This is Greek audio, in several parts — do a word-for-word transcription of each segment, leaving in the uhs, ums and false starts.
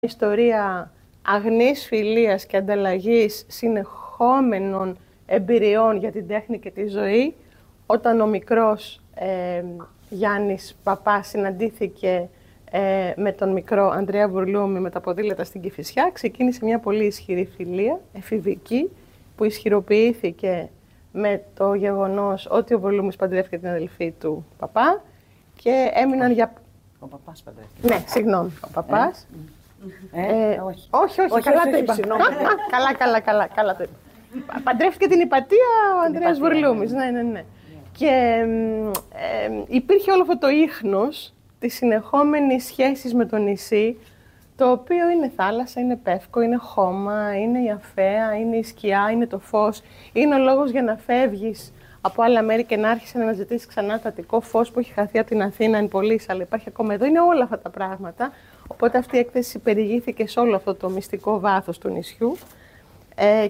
Ιστορία αγνής φιλίας και ανταλλαγής συνεχόμενων εμπειριών για την τέχνη και τη ζωή, όταν ο μικρός ε, Γιάννης Παπάς συναντήθηκε ε, με τον μικρό Ανδρέα Βουρλούμη με τα ποδήλατα στην Κηφισιά, ξεκίνησε μια πολύ ισχυρή φιλία, εφηβική, που ισχυροποιήθηκε με το γεγονός ότι ο Βουρλούμης παντρεύτηκε την αδελφή του Παπά και έμειναν για... Ο Παπάς παντρεύτηκε. Ναι, συγγνώμη, ο Παπάς. Ε, Ε, ε, όχι, όχι, όχι, όχι, καλά όχι, το είπα. καλά, καλά, καλά, καλά το είπα. Παντρεύτηκε την Ιπατία ο Ανδρέας Βουρλούμης, ναι, ναι, ναι. Yeah. Και ε, ε, υπήρχε όλο αυτό το ίχνος της συνεχόμενης σχέσης με το νησί, το οποίο είναι θάλασσα, είναι πεύκο, είναι χώμα, είναι η αφαία, είναι η σκιά, είναι το φως. Είναι ο λόγος για να φεύγεις από άλλα μέρη και να άρχισε να αναζητήσεις ξανά το Αττικό φως που έχει χαθεί από την Αθήνα εν πολλής, αλλά υπάρχει ακόμα εδώ. Είναι όλα αυτά τα πράγματα. Οπότε αυτή η έκθεση περιηγήθηκε σε όλο αυτό το μυστικό βάθος του νησιού. Ε,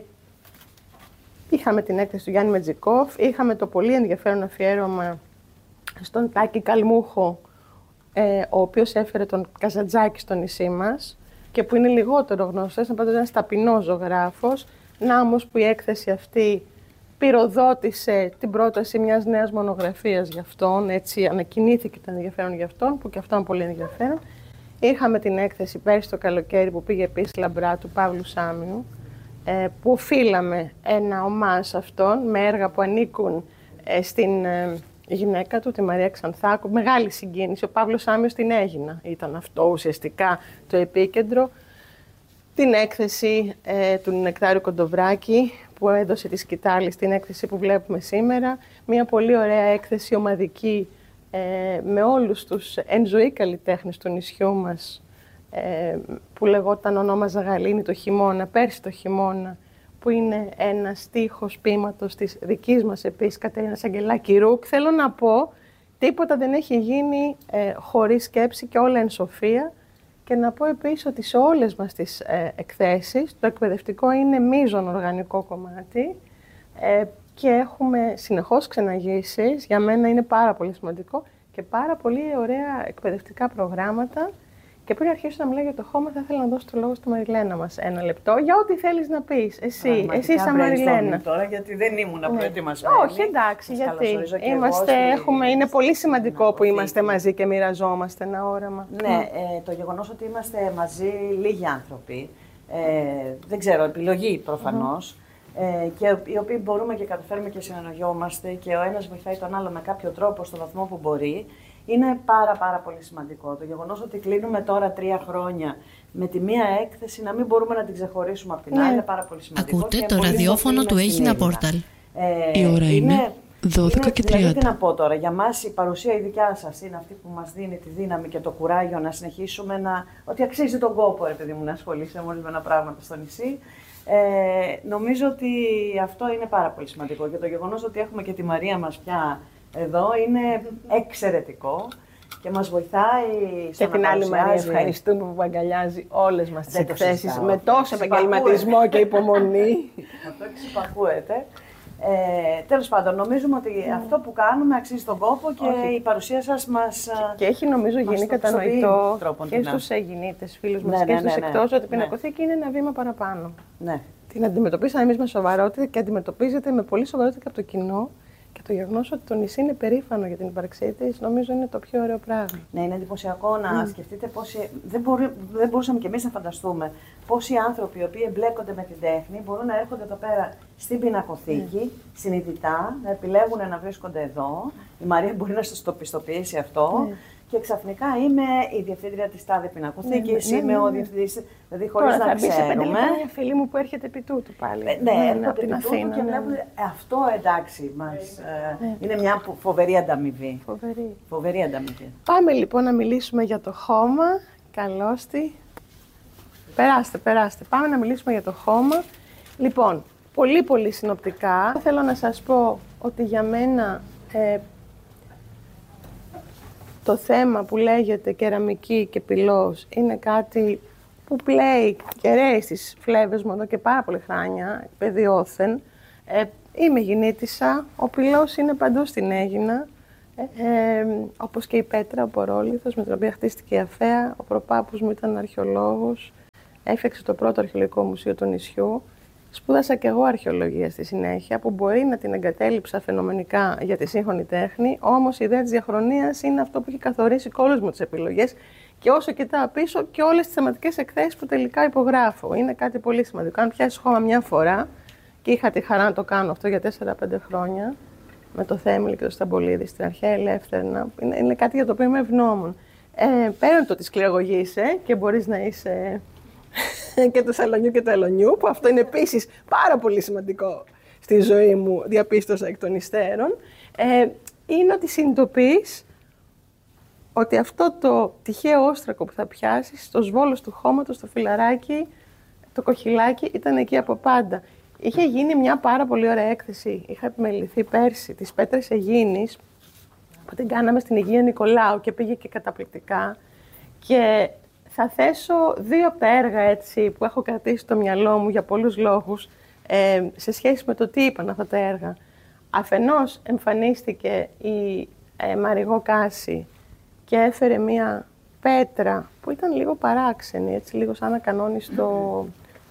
είχαμε την έκθεση του Γιάννη Μετζικόφ, είχαμε το πολύ ενδιαφέρον αφιέρωμα στον Τάκη Καλμούχο, ε, ο οποίος έφερε τον Καζαντζάκη στο νησί μας και που είναι λιγότερο γνωστός, είναι πάντως ένας ταπεινός ζωγράφος. Να όμως που η έκθεση αυτή πυροδότησε την πρόταση μιας νέας μονογραφίας για αυτόν, έτσι ανακοινήθηκε το ενδιαφέρον για αυτόν, που και αυτό είναι πολύ ενδιαφέρον. Είχαμε την έκθεση πέρσι το καλοκαίρι που πήγε επίσης λαμπρά του Παύλου Σάμιου, ε, που οφείλαμε ένα ομάζ σε αυτόν με έργα που ανήκουν ε, στην ε, γυναίκα του, τη Μαρία Ξανθάκου. Μεγάλη συγκίνηση. Ο Παύλος Σάμιος την Αίγινα. Ήταν αυτό ουσιαστικά το επίκεντρο. Την έκθεση ε, του Νεκτάριου Κοντοβράκη που έδωσε τη σκητάλη στην έκθεση που βλέπουμε σήμερα. Μια πολύ ωραία έκθεση ομαδική Ε, με όλους τους εν ζωή καλλιτέχνες του νησιού μας, ε, που λεγόταν ονόμαζα Γαλήνη το χειμώνα, πέρσι το χειμώνα, που είναι ένα στίχος ποίηματος της δικής μας επίσης Κατερίνας Αγγελάκη Ρουκ. Θέλω να πω, τίποτα δεν έχει γίνει ε, χωρίς σκέψη και όλα εν σοφία. Και να πω επίσης ότι σε όλες μας τις ε, εκθέσεις, το εκπαιδευτικό είναι μείζον οργανικό κομμάτι, ε, και έχουμε συνεχώς ξεναγήσεις. Για μένα είναι πάρα πολύ σημαντικό και πάρα πολύ ωραία εκπαιδευτικά προγράμματα. Και πριν αρχίσω να μιλάω για το χώμα, θα ήθελα να δώσω το λόγο στη Μαριλένα μας ένα λεπτό για ό,τι θέλεις να πεις. Εσύ, Πραγματικά εσύ σαν Μαριλένα. Τώρα, γιατί δεν ήμουν ναι. προετοιμασμένη. Όχι, εντάξει, γιατί είμαστε, εγώ, έχουμε, είναι πολύ σημαντικό που είμαστε μαζί και μοιραζόμαστε ένα όραμα. Ναι, ε, το γεγονός ότι είμαστε μαζί λίγοι άνθρωποι, ε, δεν ξέρω, επιλογή προφανώς. Mm-hmm. Ε, και οι οποίοι μπορούμε και καταφέρουμε και συνεννοιόμαστε και ο ένας βοηθάει τον άλλο με κάποιο τρόπο στο βαθμό που μπορεί, είναι πάρα πάρα πολύ σημαντικό. Το γεγονός ότι κλείνουμε τώρα τρία χρόνια με τη μία έκθεση, να μην μπορούμε να την ξεχωρίσουμε από την άλλη, είναι πάρα πολύ σημαντικό. Ακούτε το ραδιόφωνο του Αίγινα Πόρταλ. Ε, η ώρα είναι, είναι δώδεκα και τριάντα. Δηλαδή, τι να πω τώρα, για μας η παρουσία η δικιά σας είναι αυτή που μας δίνει τη δύναμη και το κουράγιο να συνεχίσουμε να... ότι αξίζει τον κόπο, επειδή μου να ασχολείσαι με ορισμένα πράγματα στο νησί. Ε, νομίζω ότι αυτό είναι πάρα πολύ σημαντικό και το γεγονός ότι έχουμε και τη Μαρία μας πια εδώ είναι εξαιρετικό και μας βοηθάει στο και την άλλη Μαρία ευχαριστούμε που αγκαλιάζει όλες μας τις εκθέσεις με τόσο επαγγελματισμό και υπομονή. Αυτό εξυπακούεται. Ε, τέλος πάντων, νομίζουμε ότι mm. αυτό που κάνουμε αξίζει τον κόπο και Όχι. η παρουσία σας μας... Και έχει νομίζω γίνει κατανοητό και στους Αιγινίτες φίλους μας ναι, και ναι, στους ναι, εκτός ναι, ότι η πινακοθήκη ναι. είναι ένα βήμα παραπάνω. Ναι. Την αντιμετωπίσαμε εμείς με σοβαρότητα και αντιμετωπίζεται με πολύ σοβαρότητα και από το κοινό. Και το γεγονός ότι το νησί είναι περήφανο για την ύπαρξή της, νομίζω είναι το πιο ωραίο πράγμα. Ναι, είναι εντυπωσιακό να mm. σκεφτείτε πόσοι. Δεν, μπορεί, δεν μπορούσαμε κι εμείς να φανταστούμε πόσοι άνθρωποι οι οποίοι εμπλέκονται με την τέχνη μπορούν να έρχονται εδώ πέρα στην πινακοθήκη, mm. συνειδητά, να επιλέγουν να βρίσκονται εδώ. Η Μαρία μπορεί να σας το πιστοποιήσει αυτό. Mm. Και ξαφνικά είμαι η διευθύντρια της τάδε πινακοθήκης, ναι, ναι, ναι, ναι. είμαι ο διευθυντής, δηλαδή χωρίς να ξέρουμε. Τώρα θα μια φίλη μου που έρχεται επί τούτου πάλι. Ε, ναι, ναι, έρχονται επί τούτου και βλέπουν αυτό εντάξει μας. Ναι. Ε, είναι μια φοβερή ανταμοιβή. Φοβερή. Φοβερή ανταμοιβή. Πάμε λοιπόν να μιλήσουμε για το χώμα. Καλώς τη. Περάστε, περάστε. Πάμε να μιλήσουμε για το χώμα. Λοιπόν, πολύ πολύ συνοπτικά. Θέλω να σας πω ότι για μένα ε, το θέμα που λέγεται κεραμική και πυλός είναι κάτι που πλέει και ρέει στις φλέβες μου εδώ και πάρα πολύ χρόνια, παιδιόθεν. Ε, είμαι Αιγινήτισσα, ο πυλός είναι παντού στην Αίγινα, ε, ε, όπως και η Πέτρα, ο Πορόλιθος, με την οποία χτίστηκε η Αφαία. Ο προπάπους μου ήταν αρχαιολόγος έφτιαξε το πρώτο αρχαιολογικό μουσείο του νησιού. Σπούδασα και εγώ αρχαιολογία στη συνέχεια, που μπορεί να την εγκατέλειψα φαινομενικά για τη σύγχρονη τέχνη, όμως η ιδέα της διαχρονίας είναι αυτό που έχει καθορίσει και όλες μου τις επιλογές και όσο κοιτάω πίσω και όλες τις θεματικές εκθέσεις που τελικά υπογράφω. Είναι κάτι πολύ σημαντικό. Αν πιάσεις χώμα μια φορά, και είχα τη χαρά να το κάνω αυτό για τέσσερα πέντε χρόνια, με το Θέμηλ και το Σταμπολίδη στην αρχαία Ελεύθερνα, είναι, είναι κάτι για το οποίο είμαι ευγνώμων. Ε, πέραν το ότι σκληραγωγείσαι και μπορείς να είσαι και του σαλονιού και του ελονιού, που αυτό είναι επίσης πάρα πολύ σημαντικό στη ζωή μου, διαπίστωσα εκ των υστέρων, ε, είναι ότι συνειδητοποιείς ότι αυτό το τυχαίο όστρακο που θα πιάσεις, το σβόλος του χώματος, το φιλαράκι, το κοχυλάκι, ήταν εκεί από πάντα. Είχε γίνει μια πάρα πολύ ωραία έκθεση, είχα επιμεληθεί πέρσι, τις Πέτρες Αιγίνης, που την κάναμε στην Αιγεία Νικολάου και πήγε και καταπληκτικά. Και θα θέσω δύο από τα έργα έτσι, που έχω κρατήσει στο μυαλό μου για πολλούς λόγους, ε, σε σχέση με το τι είπαν αυτά τα έργα. Αφενός εμφανίστηκε η ε, Μαριγό Κάση και έφερε μία πέτρα που ήταν λίγο παράξενη, έτσι, λίγο σαν να κανόνει στο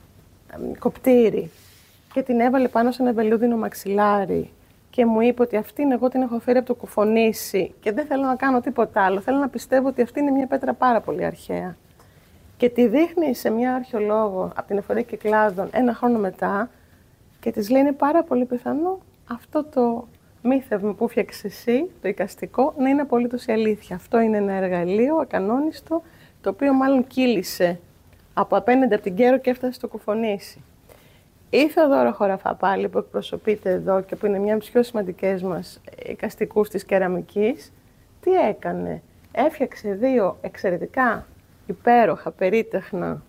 ε, κοπτήρι, και την έβαλε πάνω σε ένα βελούδινο μαξιλάρι και μου είπε ότι αυτήν εγώ την έχω φέρει από το Κουφονήσι και δεν θέλω να κάνω τίποτα άλλο. Θέλω να πιστεύω ότι αυτή είναι μια πέτρα πάρα πολύ αρχαία. Και τη δείχνει σε μια αρχαιολόγο από την Εφορία Κυκλάδων ένα χρόνο μετά και της λέει: είναι πάρα πολύ πιθανό αυτό το μύθευμα που φτιάξες εσύ, το εικαστικό, να είναι απολύτως η αλήθεια. Αυτό είναι ένα εργαλείο ακανόνιστο, το οποίο μάλλον κύλησε από απέναντι από την Κέρο και έφτασε στο Κουφονήσι. Η Θεοδόρα Χωραφά πάλι, που εκπροσωπείται εδώ και που είναι μια από τις πιο σημαντικές μας εικαστικούς της κεραμικής, τι έκανε? Έφτιαξε δύο εξαιρετικά υπέροχα, περίτεχνα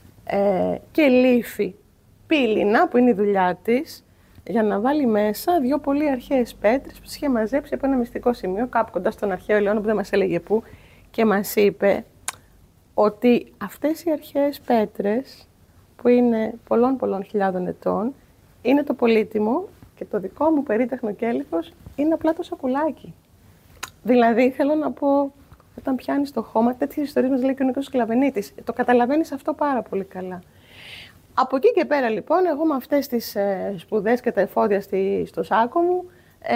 ε, και λίφη πύληνα, που είναι η δουλειά της, για να βάλει μέσα δύο πολύ αρχαίες πέτρες που τις είχε μαζέψει από ένα μυστικό σημείο, κάπου κοντά στον αρχαίο Ελαιώνα, που δεν μας έλεγε πού, και μας είπε ότι αυτές οι αρχαίες πέτρες, που είναι πολλών πολλών χιλιάδων ετών, είναι το πολύτιμο και το δικό μου περίτεχνο κέλυφος είναι απλά το σακουλάκι. Δηλαδή, θέλω να πω, όταν πιάνεις το χώμα, τέτοιες ιστορίες μας λέει και ο Νίκος Σκλαβενίτης. Το καταλαβαίνεις αυτό πάρα πολύ καλά. Από εκεί και πέρα, λοιπόν, εγώ με αυτές τις ε, σπουδές και τα εφόδια στη, στο σάκο μου,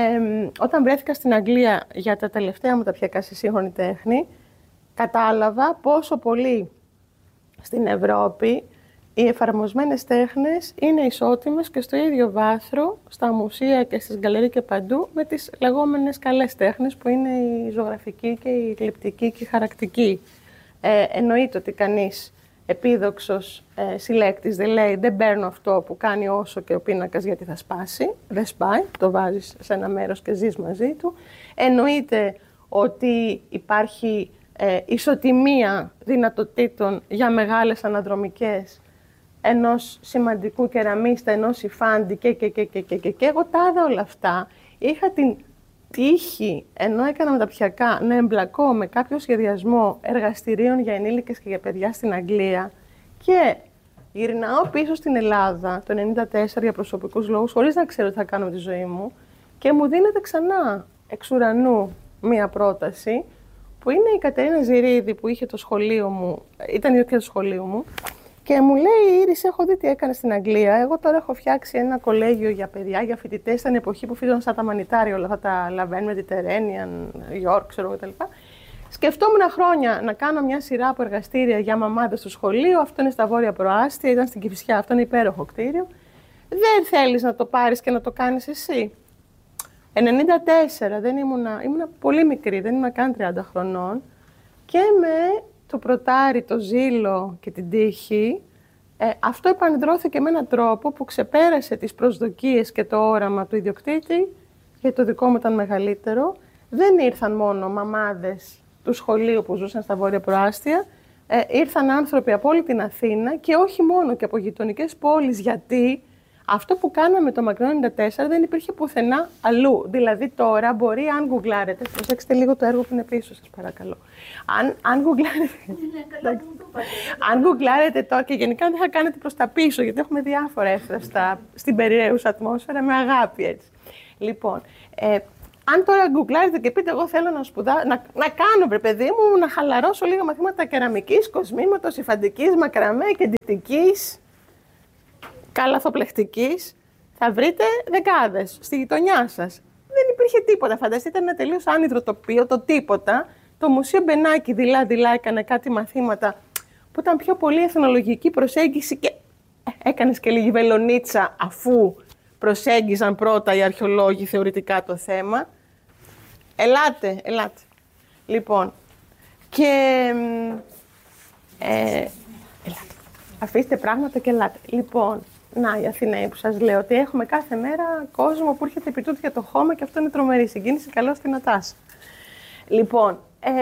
ε, όταν βρέθηκα στην Αγγλία για τα τελευταία μου ταπιακά στη σύγχρονη τέχνη, κατάλαβα πόσο πολύ στην Ευρώπη οι εφαρμοσμένες τέχνες είναι ισότιμες και στο ίδιο βάθρο, στα μουσεία και στις γκαλερί και παντού, με τις λεγόμενες καλές τέχνες, που είναι η ζωγραφική και η γλυπτική και η χαρακτική. Ε, εννοείται ότι κανείς επίδοξος ε, συλλέκτης δεν λέει «δεν παίρνω αυτό που κάνει όσο και ο πίνακας γιατί θα σπάσει». Δεν σπάει, το βάζεις σε ένα μέρος και ζεις μαζί του. Εννοείται ότι υπάρχει ε, ισοτιμία δυνατοτήτων για μεγάλες αναδρομικές ενός σημαντικού κεραμίστα, ενός υφάντη και και και και και και και εγώ τα είδα όλα αυτά. Είχα την τύχη, ενώ έκανα μεταπτυχιακά, να εμπλακώ με κάποιο σχεδιασμό εργαστηρίων για ενήλικες και για παιδιά στην Αγγλία και γυρνάω πίσω στην Ελλάδα το ενενήντα τέσσερα για προσωπικούς λόγους, χωρίς να ξέρω τι θα κάνω με τη ζωή μου, και μου δίνεται ξανά εξ ουρανού μία πρόταση, που είναι η Κατερίνα Ζηρίδη, που είχε το σχολείο μου, ήταν η ίδια του σχολείου μου, και μου λέει: Ήρης, έχω δει τι έκανε στην Αγγλία. Εγώ τώρα έχω φτιάξει ένα κολέγιο για παιδιά, για φοιτητές, στην εποχή που φύγαν σαν τα μανιτάρια, όλα αυτά τα Λαβέν, Mediterranean, York, ξέρω εγώ κτλ. Σκεφτόμουν χρόνια να κάνω μια σειρά από εργαστήρια για μαμάδες στο σχολείο. Αυτό είναι στα Βόρεια Προάστια, ήταν στην Κηφισιά, αυτό είναι υπέροχο κτίριο. Δεν θέλεις να το πάρεις και να το κάνεις εσύ? ενενήντα τέσσερα, δεν ήμουνα, ήμουνα πολύ μικρή, δεν ήμουνα καν τριάντα χρονών, και με το πρωτάρι, το ζήλο και την τύχη, ε, αυτό επανδρώθηκε με έναν τρόπο που ξεπέρασε τις προσδοκίες και το όραμα του ιδιοκτήτη, γιατί το δικό μου ήταν μεγαλύτερο. Δεν ήρθαν μόνο μαμάδες του σχολείου που ζούσαν στα Βόρεια Προάστια, ε, ήρθαν άνθρωποι από όλη την Αθήνα και όχι μόνο, και από γειτονικές πόλεις, γιατί αυτό που κάναμε το μακρινό ενενήντα τέσσερα δεν υπήρχε πουθενά αλλού. Δηλαδή τώρα μπορεί, αν γκουγκλάρετε, προσέξτε λίγο το έργο που είναι πίσω σας παρακαλώ. Αν, αν γκουγκλάρετε, αν γκουγκλάρετε τώρα, και γενικά δεν θα κάνετε προς τα πίσω, γιατί έχουμε διάφορα εύθραυστα στην περιραίουσα ατμόσφαιρα με αγάπη, έτσι. Λοιπόν, ε, αν τώρα γκουγκλάρετε και πείτε, εγώ θέλω να σπουδάσω, να, να κάνω, βρε παιδί μου, να χαλαρώσω λίγα μαθήματα κεραμικής, κοσμήματος, υφαντικής, μακραμέ, κεντητικής, καλαθοπλεχτικής, θα βρείτε δεκάδες στη γειτονιά σας. Δεν υπήρχε τίποτα. Φανταστείτε ένα τελείως άνυδρο τοπίο, το τίποτα. Το Μουσείο Μπενάκη δειλά-δειλά έκανε κάτι μαθήματα που ήταν πιο πολύ εθνολογική προσέγγιση και έκανες και λίγη βελονίτσα αφού προσέγγιζαν πρώτα οι αρχαιολόγοι θεωρητικά το θέμα. Ελάτε, ελάτε. Λοιπόν, και ε, ελάτε. Αφήστε πράγματα και ελάτε. Λοιπόν, να, οι Αθηναίοι που σας λέω ότι έχουμε κάθε μέρα κόσμο που έρχεται επί τούτου για το χώμα και αυτό είναι τρομερή συγκίνηση. Καλώς την Ατάσα. Λοιπόν, ε,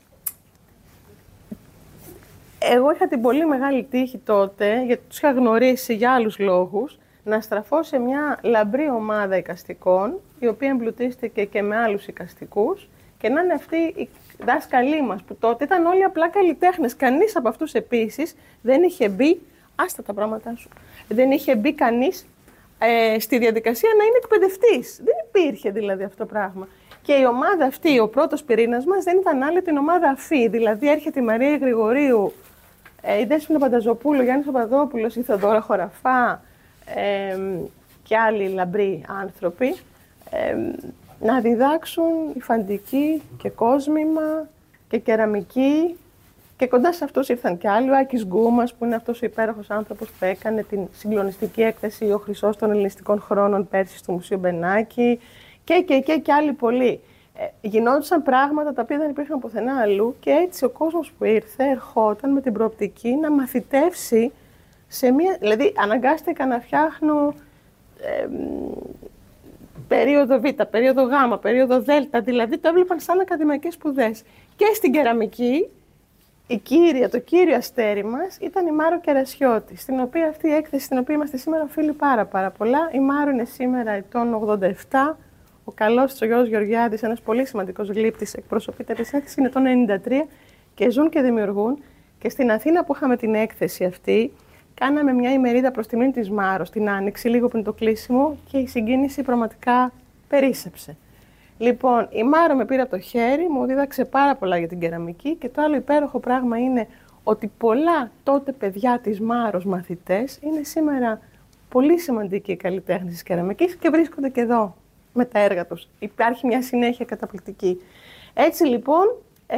εγώ είχα την πολύ μεγάλη τύχη τότε, γιατί τους είχα γνωρίσει για άλλους λόγους, να στραφώ σε μια λαμπρή ομάδα εικαστικών, η οποία εμπλουτίστηκε και με άλλους εικαστικούς, και να είναι αυτοί οι δάσκαλοι μας, που τότε ήταν όλοι απλά καλλιτέχνες. Κανείς από αυτούς επίσης δεν είχε μπει, άστα τα πράγματά σου, δεν είχε μπει κανείς ε, στη διαδικασία να είναι εκπαιδευτής. Δεν υπήρχε δηλαδή αυτό το πράγμα. Και η ομάδα αυτή, ο πρώτος πυρήνας μας, δεν ήταν άλλη την ομάδα Αφή. Δηλαδή έρχεται η Μαρία Γρηγορίου, ε, η Δέσποινα Πανταζοπούλου, ο Γιάννης Παπαδόπουλος, η Θεοδόρα Χωραφά ε, και άλλοι λαμπροί άνθρωποι ε, να διδάξουν υφαντική και κόσμημα και κεραμική. Και κοντά σε αυτούς ήρθαν και άλλοι. Ο Άκης Γκούμας, που είναι αυτός ο υπέροχος άνθρωπος που έκανε την συγκλονιστική έκθεση «Ο Χρυσός των Ελληνιστικών Χρόνων» πέρσι στο Μουσείο Μπενάκη. Και, και, και, και άλλοι πολλοί. Ε, γινόντουσαν πράγματα τα οποία δεν υπήρχαν πουθενά αλλού και έτσι ο κόσμος που ήρθε ερχόταν με την προοπτική να μαθητεύσει σε μία... Δηλαδή, αναγκάστηκα να φτιάχνω ε, περίοδο Β, περίοδο Γ, περίοδο Δ, δηλαδή το έβλεπαν σαν ακαδημαϊκές σπουδές. Και στην κεραμική, η κύρια, το κύριο αστέρι μας ήταν η Μάρο Κερασιώτη, στην οποία αυτή η έκθεση, στην οποία είμαστε σήμερα οφείλει πάρα, πάρα πολλά. Η Μάρο είναι σήμερα ετών ογδόντα επτά. Ο καλός της, ο Γιώργος Γεωργιάδης, ένας πολύ σημαντικός γλύπτης, εκπροσωπείται της έκθεσης, είναι το ενενήντα τρία και ζουν και δημιουργούν. Και στην Αθήνα που είχαμε την έκθεση αυτή, κάναμε μια ημερίδα προς τιμήν της Μάρος, την Άνοιξη, λίγο πριν το κλείσιμο, και η συγκίνηση πραγματικά περίσσεψε. Λοιπόν, η Μάρο με πήρε από το χέρι, μου δίδαξε πάρα πολλά για την κεραμική και το άλλο υπέροχο πράγμα είναι ότι πολλά τότε παιδιά της Μάρος μαθητές είναι σήμερα πολύ σημαντικοί καλλιτέχνες της κεραμικής και βρίσκονται και εδώ με τα έργα τους. Υπάρχει μια συνέχεια καταπληκτική. Έτσι λοιπόν, ε,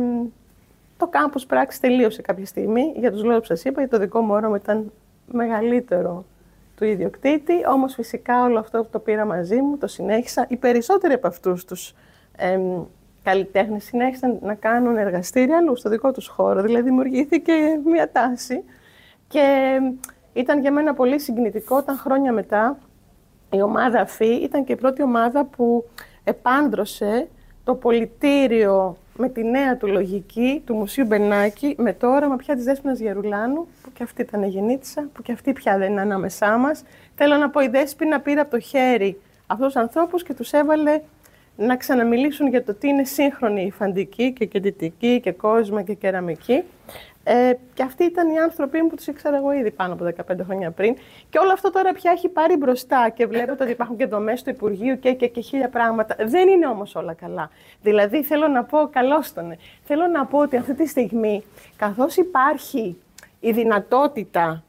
το κάμπους πράξη τελείωσε κάποια στιγμή, για τους λόγους που σας είπα, γιατί το δικό μου όραμα ήταν μεγαλύτερο του ιδιοκτήτη, όμως φυσικά όλο αυτό που το πήρα μαζί μου, το συνέχισα. Οι περισσότεροι από αυτούς τους ε, καλλιτέχνες συνέχισαν να κάνουν εργαστήρια αλλού στο δικό τους χώρο, δηλαδή δημιουργήθηκε μια τάση και ήταν για μένα πολύ συγκινητικό όταν χρόνια μετά η ομάδα Αφή ήταν και η πρώτη ομάδα που επάντρωσε το πολιτήριο με τη νέα του λογική του Μουσείου Μπενάκη με το όραμα πια της Δέσποινας Γερουλάνου, που και αυτή ήταν γεννήτισσα, που και αυτή πια δεν είναι ανάμεσά μας. Θέλω να πω, η Δέσποινα πήρε από το χέρι αυτούς τους ανθρώπους και τους έβαλε να ξαναμιλήσουν για το τι είναι σύγχρονη υφαντική και κεντητική και κόσμημα και κεραμική. Ε, και αυτοί ήταν οι άνθρωποι που τους ήξερα εγώ ήδη πάνω από δεκαπέντε χρόνια πριν. Και όλο αυτό τώρα πια έχει πάρει μπροστά και βλέπετε ότι υπάρχουν και δομές του Υπουργείου και, και, και χίλια πράγματα. Δεν είναι όμως όλα καλά. Δηλαδή, θέλω να πω, καλώς τον. Θέλω να πω ότι αυτή τη στιγμή, καθώς υπάρχει η δυνατότητα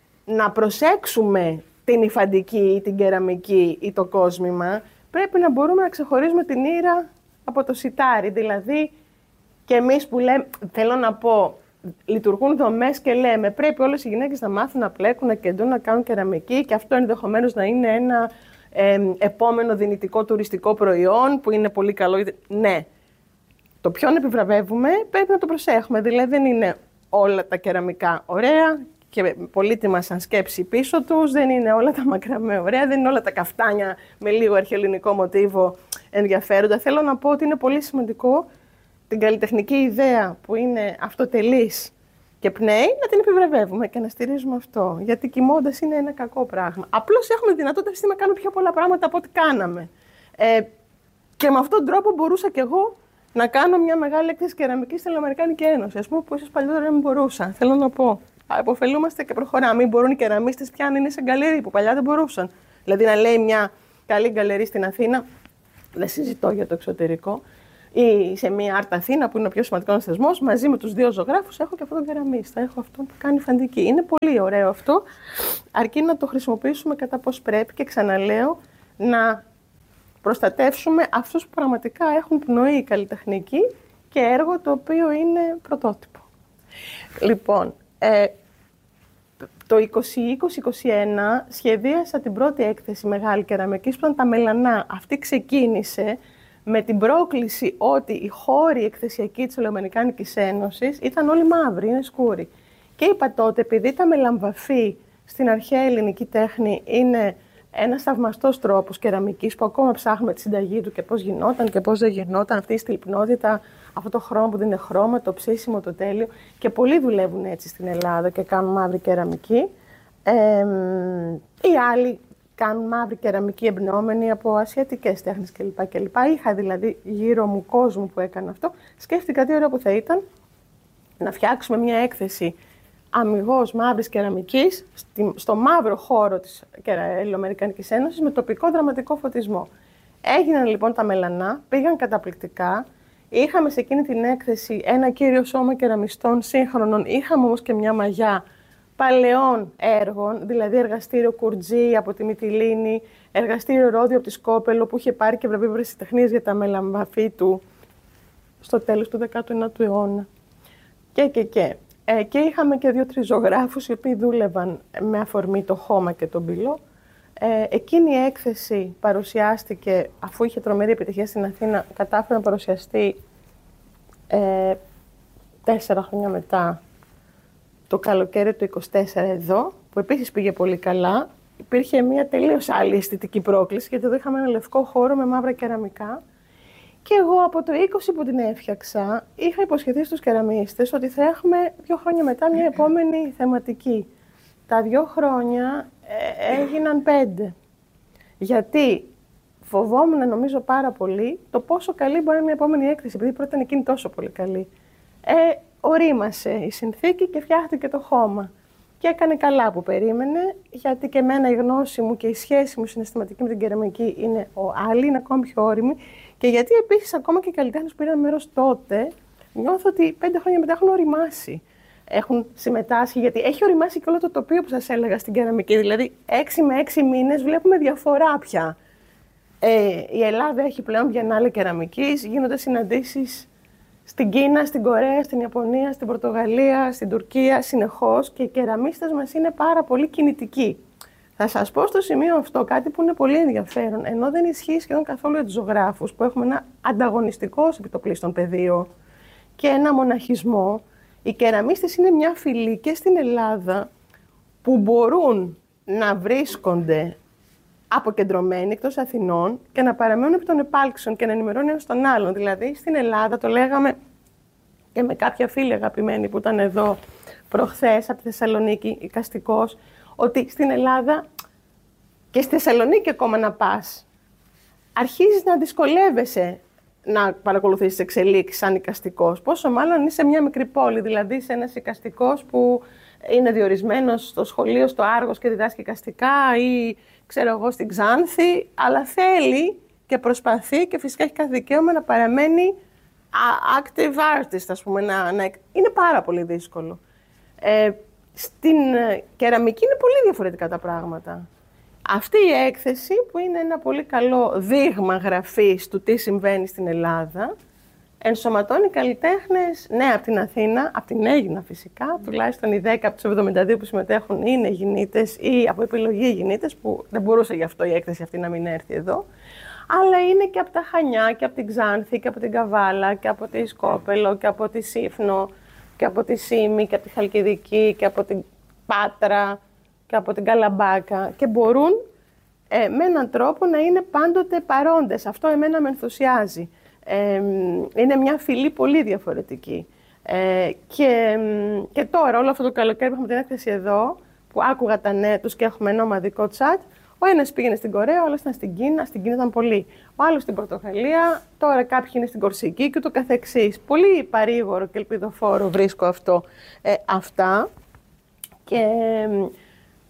να προσέξουμε την υφαντική ή την κεραμική ή το κόσμημα, πρέπει να μπορούμε να ξεχωρίζουμε την ήρα από το σιτάρι. Δηλαδή, και εμείς που λέμε, θέλω να πω, λειτουργούν δομές και λέμε πρέπει όλες οι γυναίκες να μάθουν να πλέκουν, να κεντούν, να κάνουν κεραμική και αυτό ενδεχομένως να είναι ένα ε, επόμενο δυνητικό τουριστικό προϊόν που είναι πολύ καλό. Ναι, το ποιον επιβραβεύουμε πρέπει να το προσέχουμε. Δηλαδή δεν είναι όλα τα κεραμικά ωραία και πολύτιμα σαν σκέψη πίσω τους, δεν είναι όλα τα μακραμέ ωραία, δεν είναι όλα τα καφτάνια με λίγο αρχαιοελληνικό μοτίβο ενδιαφέροντα. Θέλω να πω ότι είναι πολύ σημαντικό την καλλιτεχνική ιδέα που είναι αυτοτελής και πνέει, να την επιβραβεύουμε και να στηρίζουμε αυτό. Γιατί κοιμώντας είναι ένα κακό πράγμα. Απλώς έχουμε δυνατότητα αυτή να κάνουμε πιο πολλά πράγματα από ό,τι κάναμε. Ε, και με αυτόν τον τρόπο μπορούσα κι εγώ να κάνω μια μεγάλη έκθεση κεραμικής στην Αμερικάνικη Ένωση. Ας πούμε, που ίσως παλιότερα δεν μπορούσα. Θέλω να πω. Αποφελούμαστε και προχωράμε. Μην μπορούν οι κεραμίστες πια να είναι σε γκαλερί που παλιά δεν μπορούσαν. Δηλαδή να λέει μια καλή γκαλερί στην Αθήνα. δεν συζητώ για το εξωτερικό, ή σε μια Art Αθήνα που είναι ο πιο σημαντικός θεσμός, μαζί με τους δύο ζωγράφους έχω και αυτόν τον κεραμίστα, έχω αυτόν που κάνει φαντική. Είναι πολύ ωραίο αυτό, αρκεί να το χρησιμοποιήσουμε κατά πώς πρέπει και ξαναλέω να προστατεύσουμε αυτούς που πραγματικά έχουν πνοή καλλιτεχνική και έργο το οποίο είναι πρωτότυπο. Λοιπόν, ε, το είκοσι είκοσι είκοσι ένα σχεδίασα την πρώτη έκθεση μεγάλη κεραμικής που ήταν τα Μελανά. Αυτή ξεκίνησε με την πρόκληση ότι οι χώροι εκθεσιακοί της Ελληνοαμερικάνικης Ένωσης ήταν όλοι μαύροι, είναι σκούροι. Και είπα τότε, επειδή τα μελαμβαφή στην αρχαία ελληνική τέχνη είναι ένας θαυμαστός τρόπος κεραμικής που ακόμα ψάχνουμε τη συνταγή του και πώς γινόταν και πώς δεν γινόταν, αυτή η στυλπνότητα, αυτό το χρώμα που δεν είναι χρώμα, το ψήσιμο, το τέλειο. Και πολλοί δουλεύουν έτσι στην Ελλάδα και κάνουν μαύρη κεραμική. Ε, οι άλλοι κάνουν μαύρη κεραμική εμπνεόμενη από ασιατικές τέχνες κλπ. κλπ. Είχα δηλαδή γύρω μου κόσμο που έκανε αυτό. Σκέφτηκα τι ωραίο που θα ήταν να φτιάξουμε μια έκθεση αμιγώς μαύρης κεραμικής στο μαύρο χώρο της Ελληνοαμερικανικής Ένωσης με τοπικό δραματικό φωτισμό. Έγιναν λοιπόν τα Μελανά, πήγαν καταπληκτικά. Είχαμε σε εκείνη την έκθεση ένα κύριο σώμα κεραμιστών σύγχρονων, είχαμε όμως και μια μαγιά παλαιών έργων, δηλαδή εργαστήριο Κουρτζή από τη Μυτιλήνη, εργαστήριο Ρόδιο από τη Σκόπελο που είχε πάρει και βραβείο ευρεσιτεχνίας για τα μελαμβαφή του στο τέλος του δέκατου ένατου αιώνα. Και, και, και. Ε, και είχαμε και δύο-τρεις ζωγράφους οι οποίοι δούλευαν με αφορμή το χώμα και τον πυλό. Ε, εκείνη η έκθεση παρουσιάστηκε, αφού είχε τρομερή επιτυχία στην Αθήνα, κατάφερε να παρουσιαστεί ε, τέσσερα χρόνια μετά, το καλοκαίρι του είκοσι τέσσερα εδώ, που επίσης πήγε πολύ καλά. Υπήρχε μια τελείως άλλη αισθητική πρόκληση, γιατί εδώ είχαμε ένα λευκό χώρο με μαύρα κεραμικά. Και εγώ από το είκοσι που την έφτιαξα, είχα υποσχεθεί στους κεραμίστες ότι θα έχουμε δύο χρόνια μετά μια επόμενη θεματική. Τα δύο χρόνια ε, έγιναν πέντε. Γιατί φοβόμουν, νομίζω πάρα πολύ, το πόσο καλή μπορεί να είναι μια επόμενη έκθεση, επειδή πρώτα ήταν εκείνη τόσο πολύ καλή. Ε, ορίμασε η συνθήκη και φτιάχτηκε το χώμα. Και έκανε καλά που περίμενε, γιατί και εμένα η γνώση μου και η σχέση μου συναισθηματική με την κεραμική είναι ο άλλη, είναι ακόμα πιο όρημη. Και γιατί επίσης ακόμα και οι καλλιτέχνες που πήραν μέρος τότε, νιώθω ότι πέντε χρόνια μετά έχουν οριμάσει. Έχουν συμμετάσχει, γιατί έχει οριμάσει και όλο το τοπίο που σας έλεγα στην κεραμική. Δηλαδή, έξι με έξι μήνες βλέπουμε διαφορά πια. Ε, η Ελλάδα έχει πλέον Βιενάλε κεραμικής, γίνονται συναντήσεις στην Κίνα, στην Κορέα, στην Ιαπωνία, στην Πορτογαλία, στην Τουρκία, συνεχώς, και οι κεραμίστες μας είναι πάρα πολύ κινητικοί. Θα σας πω στο σημείο αυτό κάτι που είναι πολύ ενδιαφέρον, ενώ δεν ισχύει σχεδόν καθόλου για τους ζωγράφους, που έχουμε ένα ανταγωνιστικό επιτοπλίστων πεδίο και ένα μοναχισμό. Οι κεραμίστες είναι μια φυλή και στην Ελλάδα που μπορούν να βρίσκονται αποκεντρωμένοι εκτός Αθηνών και να παραμένουν επί των επάλξεων και να ενημερώνουν ένας τον άλλον. Δηλαδή, στην Ελλάδα, το λέγαμε και με κάποια φίλη αγαπημένη που ήταν εδώ προχθές από τη Θεσσαλονίκη, οικαστικός, ότι στην Ελλάδα και στη Θεσσαλονίκη ακόμα να πας, αρχίζεις να δυσκολεύεσαι να παρακολουθείς τις εξελίξεις σαν οικαστικός. Πόσο μάλλον είσαι μια μικρή πόλη, δηλαδή είσαι ένας οικαστικός που είναι διορισμένος στο σχολείο, στο Άργος και διδάσκει οικαστικά ή ξέρω εγώ στην Ξάνθη, αλλά θέλει και προσπαθεί και φυσικά έχει κάθε δικαίωμα να παραμένει active artist, ας πούμε. Να, να... Είναι πάρα πολύ δύσκολο. Ε, στην κεραμική είναι πολύ διαφορετικά τα πράγματα. Αυτή η έκθεση που είναι ένα πολύ καλό δείγμα γραφής του τι συμβαίνει στην Ελλάδα, ενσωματώνει καλλιτέχνες, ναι, από την Αθήνα, από την Αίγινα φυσικά, τουλάχιστον οι δέκα από τους εβδομήντα δύο που συμμετέχουν είναι γυναίτες ή από επιλογή γυναίτες, που δεν μπορούσε γι' αυτό η έκθεση αυτή να μην έρθει εδώ, αλλά είναι και από τα Χανιά και από την Ξάνθη και από την Καβάλα και από τη Σκόπελο και από τη Σύφνο και από τη Σύμη και από τη Χαλκιδική και από την Πάτρα και από την Καλαμπάκα και μπορούν ε, με έναν τρόπο να είναι πάντοτε παρόντες. Αυτό εμένα με ενθουσιάζει. Ε, είναι μια φυλή πολύ διαφορετική. Ε, και, και τώρα, όλο αυτό το καλοκαίρι που έχουμε την έκθεση εδώ, που άκουγα τα νέα τους και έχουμε ένα ομαδικό τσάτ, ο ένας πήγαινε στην Κορέα, ο άλλος ήταν στην Κίνα, στην Κίνα ήταν πολύ. Ο άλλος στην Πορτογαλία, τώρα κάποιοι είναι στην Κορσική και ούτω καθεξής. Πολύ παρήγορο και ελπιδοφόρο βρίσκω αυτό, ε, αυτά. Και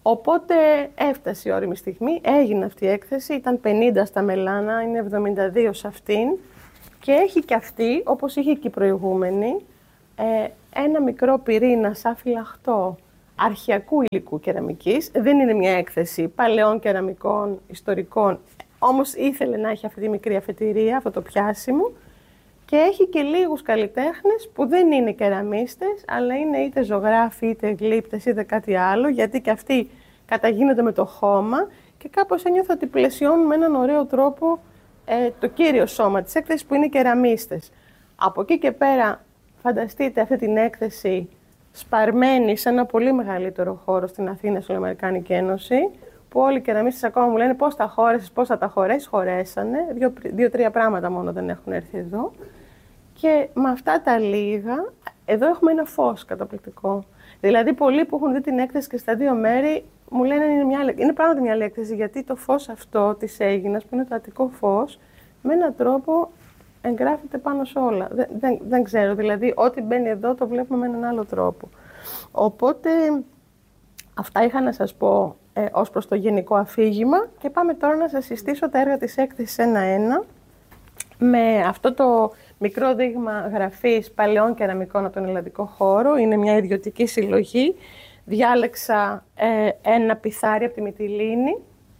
Οπότε έφτασε η ώριμη στιγμή, έγινε αυτή η έκθεση, ήταν πενήντα στα Μελάνα, είναι εβδομήντα δύο σε αυτήν και έχει και αυτή, όπως είχε και η προηγούμενη, ε, ένα μικρό πυρήνα σαν φυλαχτό αρχαιακού υλικού κεραμικής. Δεν είναι μια έκθεση παλαιών κεραμικών, ιστορικών, όμως ήθελε να έχει αυτή τη μικρή αφετηρία, αυτό το πιάσιμο. Και έχει και λίγους καλλιτέχνες που δεν είναι κεραμίστες, αλλά είναι είτε ζωγράφοι, είτε γλύπτες, είτε κάτι άλλο, γιατί και αυτοί καταγίνονται με το χώμα και κάπως ένιωθα ότι πλαισιώνουν με έναν ωραίο τρόπο ε, το κύριο σώμα της έκθεσης που είναι κεραμίστες. Από εκεί και πέρα, φανταστείτε αυτή την έκθεση σπαρμένη σε ένα πολύ μεγαλύτερο χώρο στην Αθήνα, στην Αμερικάνικη Ένωση, που όλοι οι κεραμίστες ακόμα μου λένε πώς τα χώρεσες, πώς θα τα χωρέσεις, χωρέσανε. Δύο-τρία πράγματα μόνο δεν έχουν έρθει εδώ. Και με αυτά τα λίγα, εδώ έχουμε ένα φως καταπληκτικό. Δηλαδή, πολλοί που έχουν δει την έκθεση και στα δύο μέρη μου λένε είναι, μια, είναι πράγματι μια άλλη έκθεση, γιατί το φως αυτό της Αίγινας, που είναι το αττικό φως, με έναν τρόπο εγγράφεται πάνω σε όλα. Δεν, δεν, δεν ξέρω, δηλαδή, ό,τι μπαίνει εδώ το βλέπουμε με έναν άλλο τρόπο. Οπότε, αυτά είχα να σας πω ε, ως προς το γενικό αφήγημα και πάμε τώρα να σας συστήσω τα έργα της έκθεσης ένα-ένα με αυτό το μικρό δείγμα γραφής παλαιών κεραμικών από τον ελλαδικό χώρο. Είναι μια ιδιωτική συλλογή. Διάλεξα ε, ένα πιθάρι από τη Μυτιλήνη,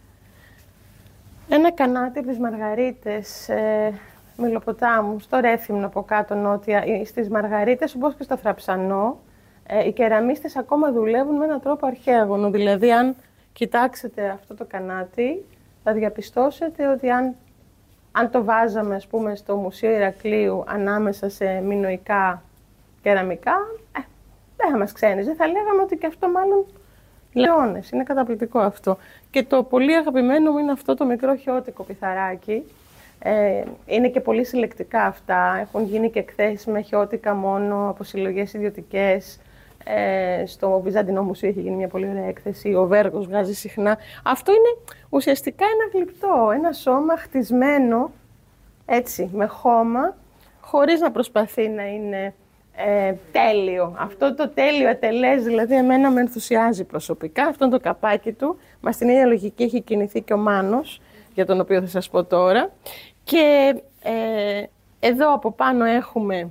ένα κανάτι από τις Μαργαρίτες ε, Μιλοποτάμου, στο Ρέθυμνο από κάτω νότια, στις Μαργαρίτες, όπως και στο Θραψανό. Ε, οι κεραμίστες ακόμα δουλεύουν με έναν τρόπο αρχαίγωνο. Δηλαδή, αν κοιτάξετε αυτό το κανάτι, θα διαπιστώσετε ότι αν Αν το βάζαμε, ας πούμε, στο Μουσείο Ηρακλείου ανάμεσα σε μινωικά κεραμικά, ε, δεν θα μας ξένιζε. Θα λέγαμε ότι και αυτό μάλλον λεώνες. Είναι καταπληκτικό αυτό. Και το πολύ αγαπημένο μου είναι αυτό το μικρό χιώτικο πιθαράκι. Ε, είναι και πολύ συλλεκτικά αυτά. Έχουν γίνει και εκθέσεις με χιώτικα μόνο από συλλογές ιδιωτικές. Ε, στο Βυζαντινό Μουσείο έχει γίνει μια πολύ ωραία έκθεση. Ο Βέργος βγάζει συχνά. Αυτό είναι ουσιαστικά ένα γλυπτό, ένα σώμα χτισμένο έτσι, με χώμα, χωρίς να προσπαθεί να είναι ε, τέλειο. Αυτό το τέλειο ατελές, δηλαδή, εμένα με ενθουσιάζει προσωπικά. Αυτό είναι το καπάκι του. Μας την ίδια λογική έχει κινηθεί και ο Μάνος, για τον οποίο θα σας πω τώρα. Και ε, εδώ από πάνω έχουμε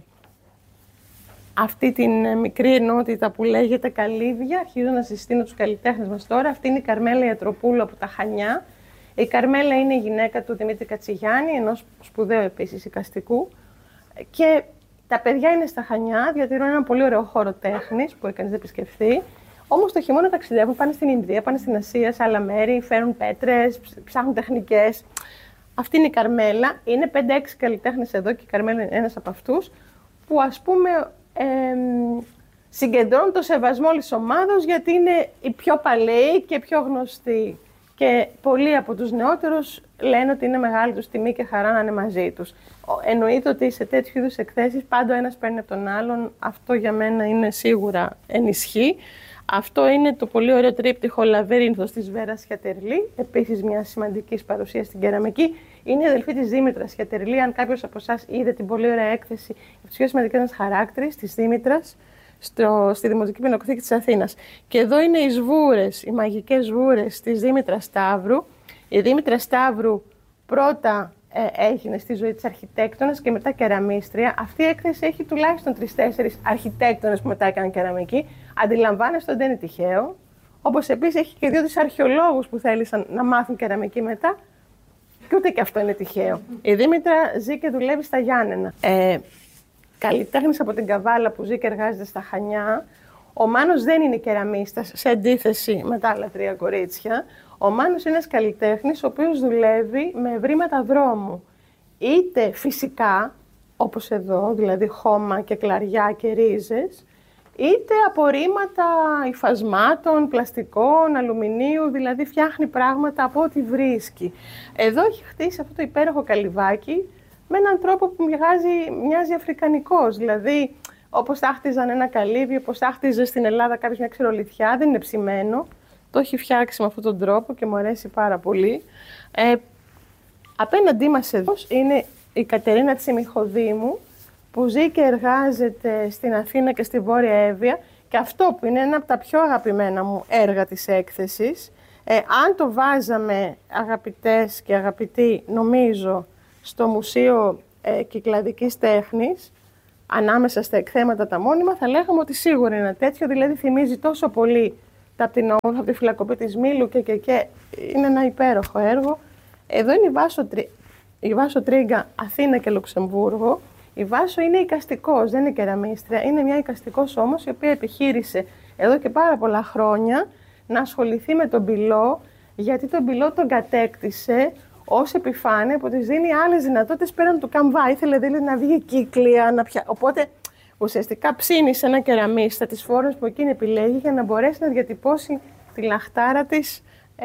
αυτή την μικρή ενότητα που λέγεται καλύβια. Αρχίζω να συστήνω τους καλλιτέχνες μας τώρα. Αυτή είναι η Καρμέλα Ιατροπούλου από τα Χανιά. Η Καρμέλα είναι η γυναίκα του Δημήτρη Κατσιγιάννη, ενός σπουδαίου επίσης εικαστικού. Και τα παιδιά είναι στα Χανιά, διατηρούν έναν πολύ ωραίο χώρο τέχνης που έκανε να επισκεφθεί. Όμως το χειμώνα ταξιδεύουν, πάνε στην Ινδία, πάνε στην Ασία, σε άλλα μέρη, φέρουν πέτρες, ψάχνουν τεχνικές. Αυτή είναι η Καρμέλα. Είναι πέντε έξι καλλιτέχνες εδώ και η Καρμέλα είναι ένας από αυτούς, που ας πούμε ε, συγκεντρώνουν το σεβασμό όλης της ομάδος, γιατί είναι οι πιο παλαιοί και πιο γνωστοί. Και πολλοί από τους νεότερους λένε ότι είναι μεγάλη τους τιμή και χαρά να είναι μαζί τους. Εννοείται ότι σε τέτοιου είδους εκθέσεις πάντα ο ένας παίρνει από τον άλλον. Αυτό για μένα είναι σίγουρα ενισχύει. Αυτό είναι το πολύ ωραίο τρίπτυχο Λαβύρινθος της Βέρας Χιατερλή, επίσης μια σημαντική παρουσία στην κεραμική. Είναι η αδελφή της Δήμητρας Χιατερλή. Αν κάποιος από εσάς είδε την πολύ ωραία έκθεση από τις πιο σημαντικές μας χαράκτηρες της Δήμητρας στο, στη Δημοτική Πινακοθήκη της Αθήνας. Και εδώ είναι οι σβούρες, οι μαγικές σβούρες της Δήμητρας Σταύρου. Η Δήμητρα Σταύρου πρώτα ε, έγινε στη ζωή της αρχιτέκτονας και μετά κεραμίστρια. Αυτή η έκθεση έχει τουλάχιστον τρεις-τέσσερις αρχιτέκτονες που μετά έκαναν κεραμική. Αντιλαμβάνεστε ότι δεν είναι τυχαίο. Όπως επίσης έχει και δύο-τρεις αρχαιολόγους που θέλησαν να μάθουν κεραμική μετά. Και ούτε και αυτό είναι τυχαίο. Η Δήμητρα ζει και δουλεύει στα Γιάννενα. Ε, καλλιτέχνης από την Καβάλα που ζει και εργάζεται στα Χανιά. Ο Μάνος δεν είναι κεραμίστας, σε αντίθεση με τα άλλα τρία κορίτσια. Ο Μάνος είναι ένας καλλιτέχνης ο οποίος δουλεύει με ευρήματα δρόμου. Είτε φυσικά, όπως εδώ, δηλαδή χώμα και κλαριά και ρίζες, είτε απορρίμματα υφασμάτων, πλαστικών, αλουμινίου, δηλαδή φτιάχνει πράγματα από ό,τι βρίσκει. Εδώ έχει χτίσει αυτό το υπέροχο καλυβάκι με έναν τρόπο που μοιάζει, μοιάζει αφρικανικός, δηλαδή όπως θα χτίζαν ένα καλύβι, όπως θα χτίζε στην Ελλάδα κάποιος μια ξηρολιθιά, δεν είναι ψημένο. Το έχει φτιάξει με αυτόν τον τρόπο και μου αρέσει πάρα πολύ. Ε, απέναντί μας εδώ είναι η Κατερίνα Τσιμιχοδήμου, που ζει και εργάζεται στην Αθήνα και στη Βόρεια Εύβοια Και αυτό που είναι ένα από τα πιο αγαπημένα μου έργα της έκθεσης, ε, αν το βάζαμε, αγαπητές και αγαπητοί, νομίζω, στο Μουσείο ε, Κυκλαδικής Τέχνης, ανάμεσα στα εκθέματα τα μόνιμα, θα λέγαμε ότι σίγουρα είναι ένα τέτοιο, δηλαδή θυμίζει τόσο πολύ τα πτηνόμορφα από τη φυλακοπή της Μήλου και, και, και είναι ένα υπέροχο έργο. Εδώ είναι η Βάσο, η Βάσο Τρίγκα, Αθήνα και Λουξεμβούργο. Η Βάσο είναι εικαστικός, δεν είναι κεραμίστρια, είναι μια εικαστικός όμως, η οποία επιχείρησε εδώ και πάρα πολλά χρόνια να ασχοληθεί με τον πυλό, γιατί τον πυλό τον κατέκτησε ως επιφάνεια που της δίνει άλλες δυνατότητες πέραν του καμβά. Ήθελε δηλαδή να βγει κύκλια, να πια... οπότε ουσιαστικά ψήνει σε ένα κεραμίστα τις φόρμες που εκείνη επιλέγει για να μπορέσει να διατυπώσει τη λαχτάρα της ε,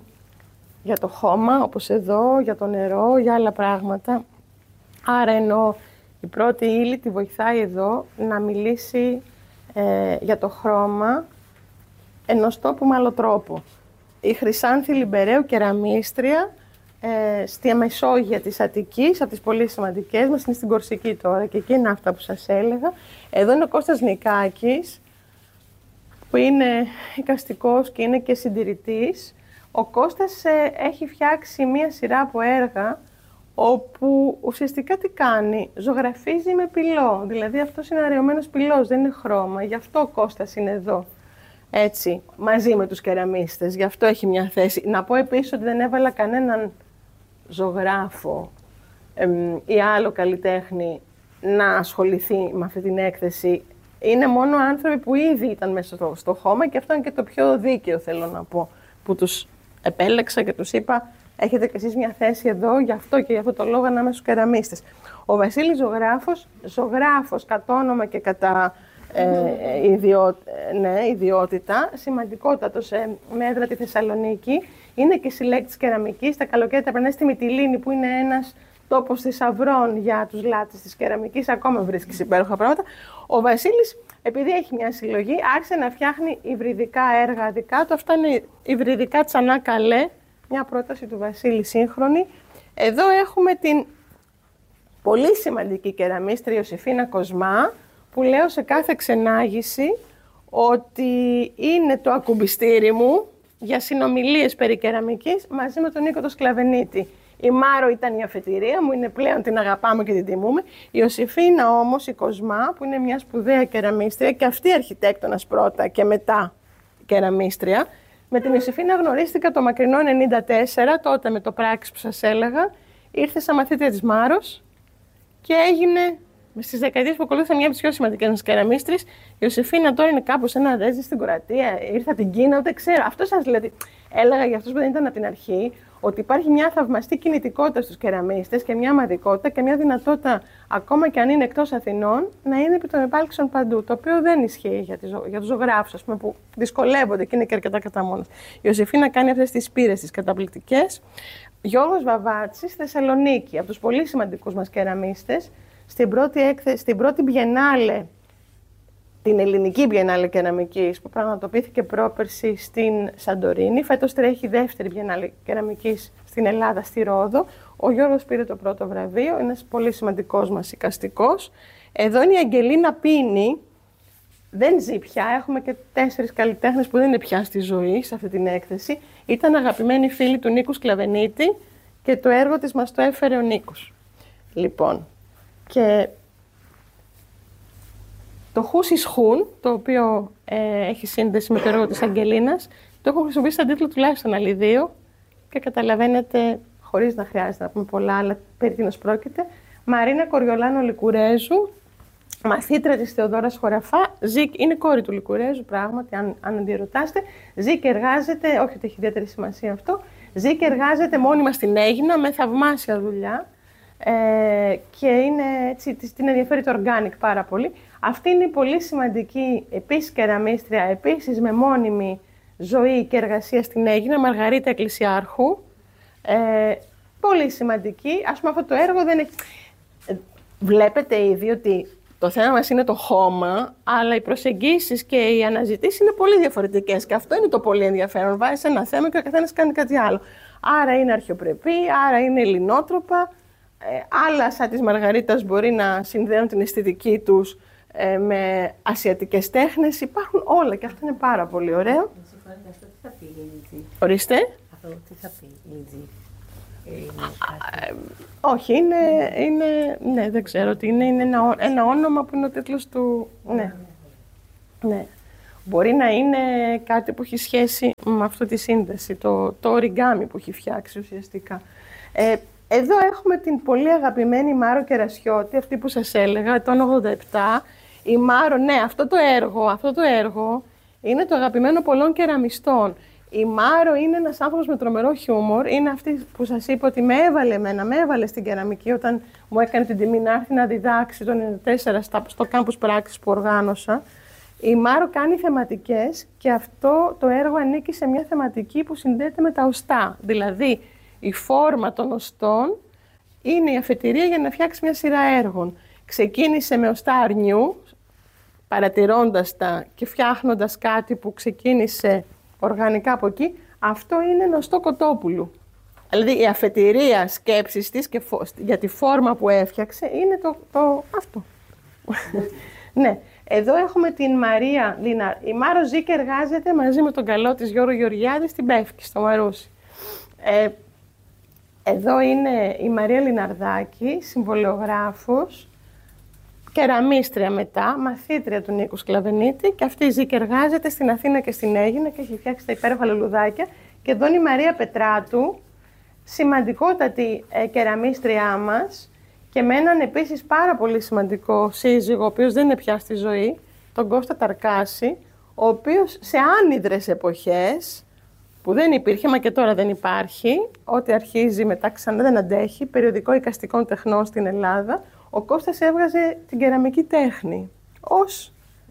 για το χώμα, όπως εδώ, για το νερό, για άλλα πράγματα. Άρα εννοώ, η πρώτη ύλη τη βοηθάει εδώ να μιλήσει ε, για το χρώμα ενός τόπου με άλλο τρόπο. Η Χρυσάνθη Λιμπεραίου, κεραμίστρια, ε, στη Μεσόγεια της Αττικής, από τις πολύ σημαντικές μας, είναι στην Κορσική τώρα και εκεί είναι αυτά που σας έλεγα. Εδώ είναι ο Κώστας Νικάκης, που είναι εικαστικός και είναι και συντηρητής. Ο Κώστας ε, έχει φτιάξει μία σειρά από έργα όπου ουσιαστικά τι κάνει, ζωγραφίζει με πυλό. Δηλαδή αυτός είναι αραιωμένος πυλός, δεν είναι χρώμα. Γι' αυτό ο Κώστας είναι εδώ, έτσι, μαζί με τους κεραμίστες. Γι' αυτό έχει μια θέση. Να πω επίσης ότι δεν έβαλα κανέναν ζωγράφο εμ, ή άλλο καλλιτέχνη να ασχοληθεί με αυτή την έκθεση. Είναι μόνο άνθρωποι που ήδη ήταν μέσα στο, στο χώμα και αυτό είναι και το πιο δίκαιο, θέλω να πω, που τους επέλεξα και τους είπα έχετε κι εσείς μια θέση εδώ, γι' αυτό και γι' αυτό το λόγο ανάμεσα στους κεραμίστες. Ο Βασίλης Ζωγράφος, ζωγράφος κατ' όνομα και κατά ε, ιδιό, ναι, ιδιότητα, σημαντικότατος ε, με έδρα τη Θεσσαλονίκη, είναι και συλλέκτης κεραμικής. Τα καλοκαίρια τα περνάει στη Μυτιλήνη, που είναι ένας τόπος θησαυρών για τους λάτρεις της κεραμικής, ακόμα βρίσκεις υπέροχα πράγματα. Ο Βασίλης, επειδή έχει μια συλλογή, άρχισε να φτιάχνει υβριδικά έργα δικά του. Αυτά είναι υβριδικά Τσανά Καλέ, μια πρόταση του Βασίλη σύγχρονη. Εδώ έχουμε την πολύ σημαντική κεραμίστρια Ιωσήφινα Κοσμά, που λέω σε κάθε ξενάγηση ότι είναι το ακουμπιστήρι μου για συνομιλίες περί κεραμικής μαζί με τον Νίκο το Σκλαβενίτη. Η Μάρο ήταν η αφετηρία μου, είναι πλέον την αγαπάμε και την τιμούμε. Η Ιωσήφινα όμως, η Κοσμά, που είναι μια σπουδαία κεραμίστρια και αυτή αρχιτέκτονας πρώτα και μετά κεραμίστρια. Με την Ιωσήφινα γνωρίστηκα το μακρινό ενενήντα τέσσερα, τότε με το πράξι που σας έλεγα. Ήρθε σαν μαθήτρια της Μάρος και έγινε στις δεκαετίες που ακολούθησαν μια από τις πιο σημαντικές μας κεραμίστρες. Η Ιωσήφινα τώρα είναι κάπου σε ένα ρέζι στην Κροατία, ήρθε από την Κίνα, ούτε ξέρω. Αυτό σας δηλαδή έλεγα για αυτούς που δεν ήταν από την αρχή, ότι υπάρχει μια θαυμαστή κινητικότητα στους κεραμίστες και μια ομαδικότητα και μια δυνατότητα, ακόμα και αν είναι εκτός Αθηνών, να είναι επί των επάλξεων παντού. Το οποίο δεν ισχύει για, τις, για τους ζωγράφους, ας πούμε, που δυσκολεύονται και είναι και αρκετά κατά μόνος. Η Ιωσήφινα κάνει αυτές τις πύρες τις καταπληκτικές. Γιώργος Βαβάτσης, Θεσσαλονίκη, από τους πολύ σημαντικούς μας κεραμίστες, στην πρώτη, έκθε, στην πρώτη Biennale, την ελληνική Biennale Κεραμικής, που πραγματοποιήθηκε πρόπερση στην Σαντορίνη. Φέτος τρέχει η δεύτερη Biennale Κεραμικής στην Ελλάδα, στη Ρόδο. Ο Γιώργος πήρε το πρώτο βραβείο, είναι ένας πολύ σημαντικός μας εικαστικός. Εδώ είναι η Αγγελίνα Πίνη, δεν ζει πια, έχουμε και τέσσερις καλλιτέχνες που δεν είναι πια στη ζωή σε αυτή την έκθεση. Ήταν αγαπημένη φίλη του Νίκου Σκλαβενίτη και το έργο της μας το έφερε ο Νίκος. Λοιπόν, και το Χούσις Χουν, το οποίο ε, έχει σύνδεση με το έργο της Αγγελίνας, το έχω χρησιμοποιήσει σαν τίτλο τουλάχιστον άλλοι δύο και καταλαβαίνετε, χωρίς να χρειάζεται να πούμε πολλά, αλλά περί τίνος πρόκειται. Μαρίνα Κοριολάνο Λικουρέζου, μαθήτρια της Θεοδόρας Χωραφά, ζει, είναι κόρη του Λικουρέζου, πράγματι, αν, αν αντιρωτάστε. Ζει και εργάζεται, όχι ότι έχει ιδιαίτερη σημασία αυτό, ζει και εργάζεται μόνιμα στην Αίγινα με θαυμάσια δουλειά. Ε, και είναι έτσι, την ενδιαφέρει το organic πάρα πολύ. Αυτή είναι η πολύ σημαντική επίσης κεραμίστρια, επίσης με μόνιμη ζωή και εργασία στην Αίγινα, Μαργαρίτα Εκκλησιάρχου. Ε, πολύ σημαντική. Ας πούμε, αυτό το έργο δεν είναι... Βλέπετε ήδη ότι το θέμα μας είναι το χώμα, αλλά οι προσεγγίσεις και οι αναζητήσεις είναι πολύ διαφορετικές. Και αυτό είναι το πολύ ενδιαφέρον. Βάζεις ένα θέμα και ο καθένας κάνει κάτι άλλο. Άρα είναι αρχαιοπρεπή, άρα είναι ελληνότροπα. Ε, άλλα σαν της Μαργαρίτας μπορεί να συνδέουν την αισθητική τους ε, με ασιατικές τέχνες, υπάρχουν όλα και αυτό είναι πάρα πολύ ωραίο. Με συγχωρείτε, αυτό τι θα πει Λιτζή? Ορίστε. Αυτό τι θα πει Λιτζή? Όχι, είναι, είναι, ναι, δεν ξέρω τι είναι, είναι ένα, ένα όνομα που είναι ο τίτλος του, ναι. Ναι. Μπορεί να είναι κάτι που έχει σχέση με αυτή τη σύνδεση, το, το origami που έχει φτιάξει ουσιαστικά. Ε, εδώ έχουμε την πολύ αγαπημένη Μάρο Κερασιώτη, αυτή που σας έλεγα, το ογδόντα επτά. Η Μάρο, ναι, αυτό το έργο, αυτό το έργο είναι το αγαπημένο πολλών κεραμιστών. Η Μάρο είναι ένας άνθρωπος με τρομερό χιούμορ, είναι αυτή που σας είπα ότι με έβαλε εμένα, με έβαλε στην κεραμική όταν μου έκανε την τιμή να έρθει να διδάξει το ενενήντα τέσσερα στο κάμπους πράξης που οργάνωσα. Η Μάρο κάνει θεματικές και αυτό το έργο ανήκει σε μια θεματική που συνδέεται με τα οστά. Δηλαδή, η φόρμα των οστών είναι η αφετηρία για να φτιάξει μια σειρά έργων. Ξεκίνησε με οστά αρνιού, παρατηρώντας τα και φτιάχνοντας κάτι που ξεκίνησε οργανικά από εκεί. Αυτό είναι ένα οστό κοτόπουλου. Δηλαδή, η αφετηρία σκέψης της και για τη φόρμα που έφτιαξε είναι το, το αυτό. Ναι. Εδώ έχουμε την Μαρία Λιναρ. Η Μάρο Ζήκε εργάζεται μαζί με τον καλό της Γιώργο Γεωργιάδη στην Πεύκη, στο Μαρούσι. Ε, εδώ είναι η Μαρία Λιναρδάκη, συμβολιογράφος, κεραμίστρια μετά, μαθήτρια του Νίκου Σκλαβενίτη, και αυτή η Ζήκε εργάζεται στην Αθήνα και στην Αίγινα και έχει φτιάξει τα υπέροχα λουλουδάκια. Και εδώ είναι η Μαρία Πετράτου, σημαντικότατη ε, κεραμίστριά μας, και με έναν επίσης πάρα πολύ σημαντικό σύζυγο, ο οποίος δεν είναι πια στη ζωή, τον Κώστα Ταρκάση, ο οποίος σε άνυδρες εποχές, που δεν υπήρχε, μα και τώρα δεν υπάρχει, ό,τι αρχίζει μετά ξανά δεν αντέχει, περιοδικό εικαστικών τεχνών στην Ελλάδα, ο Κώστας έβγαζε την κεραμική τέχνη ως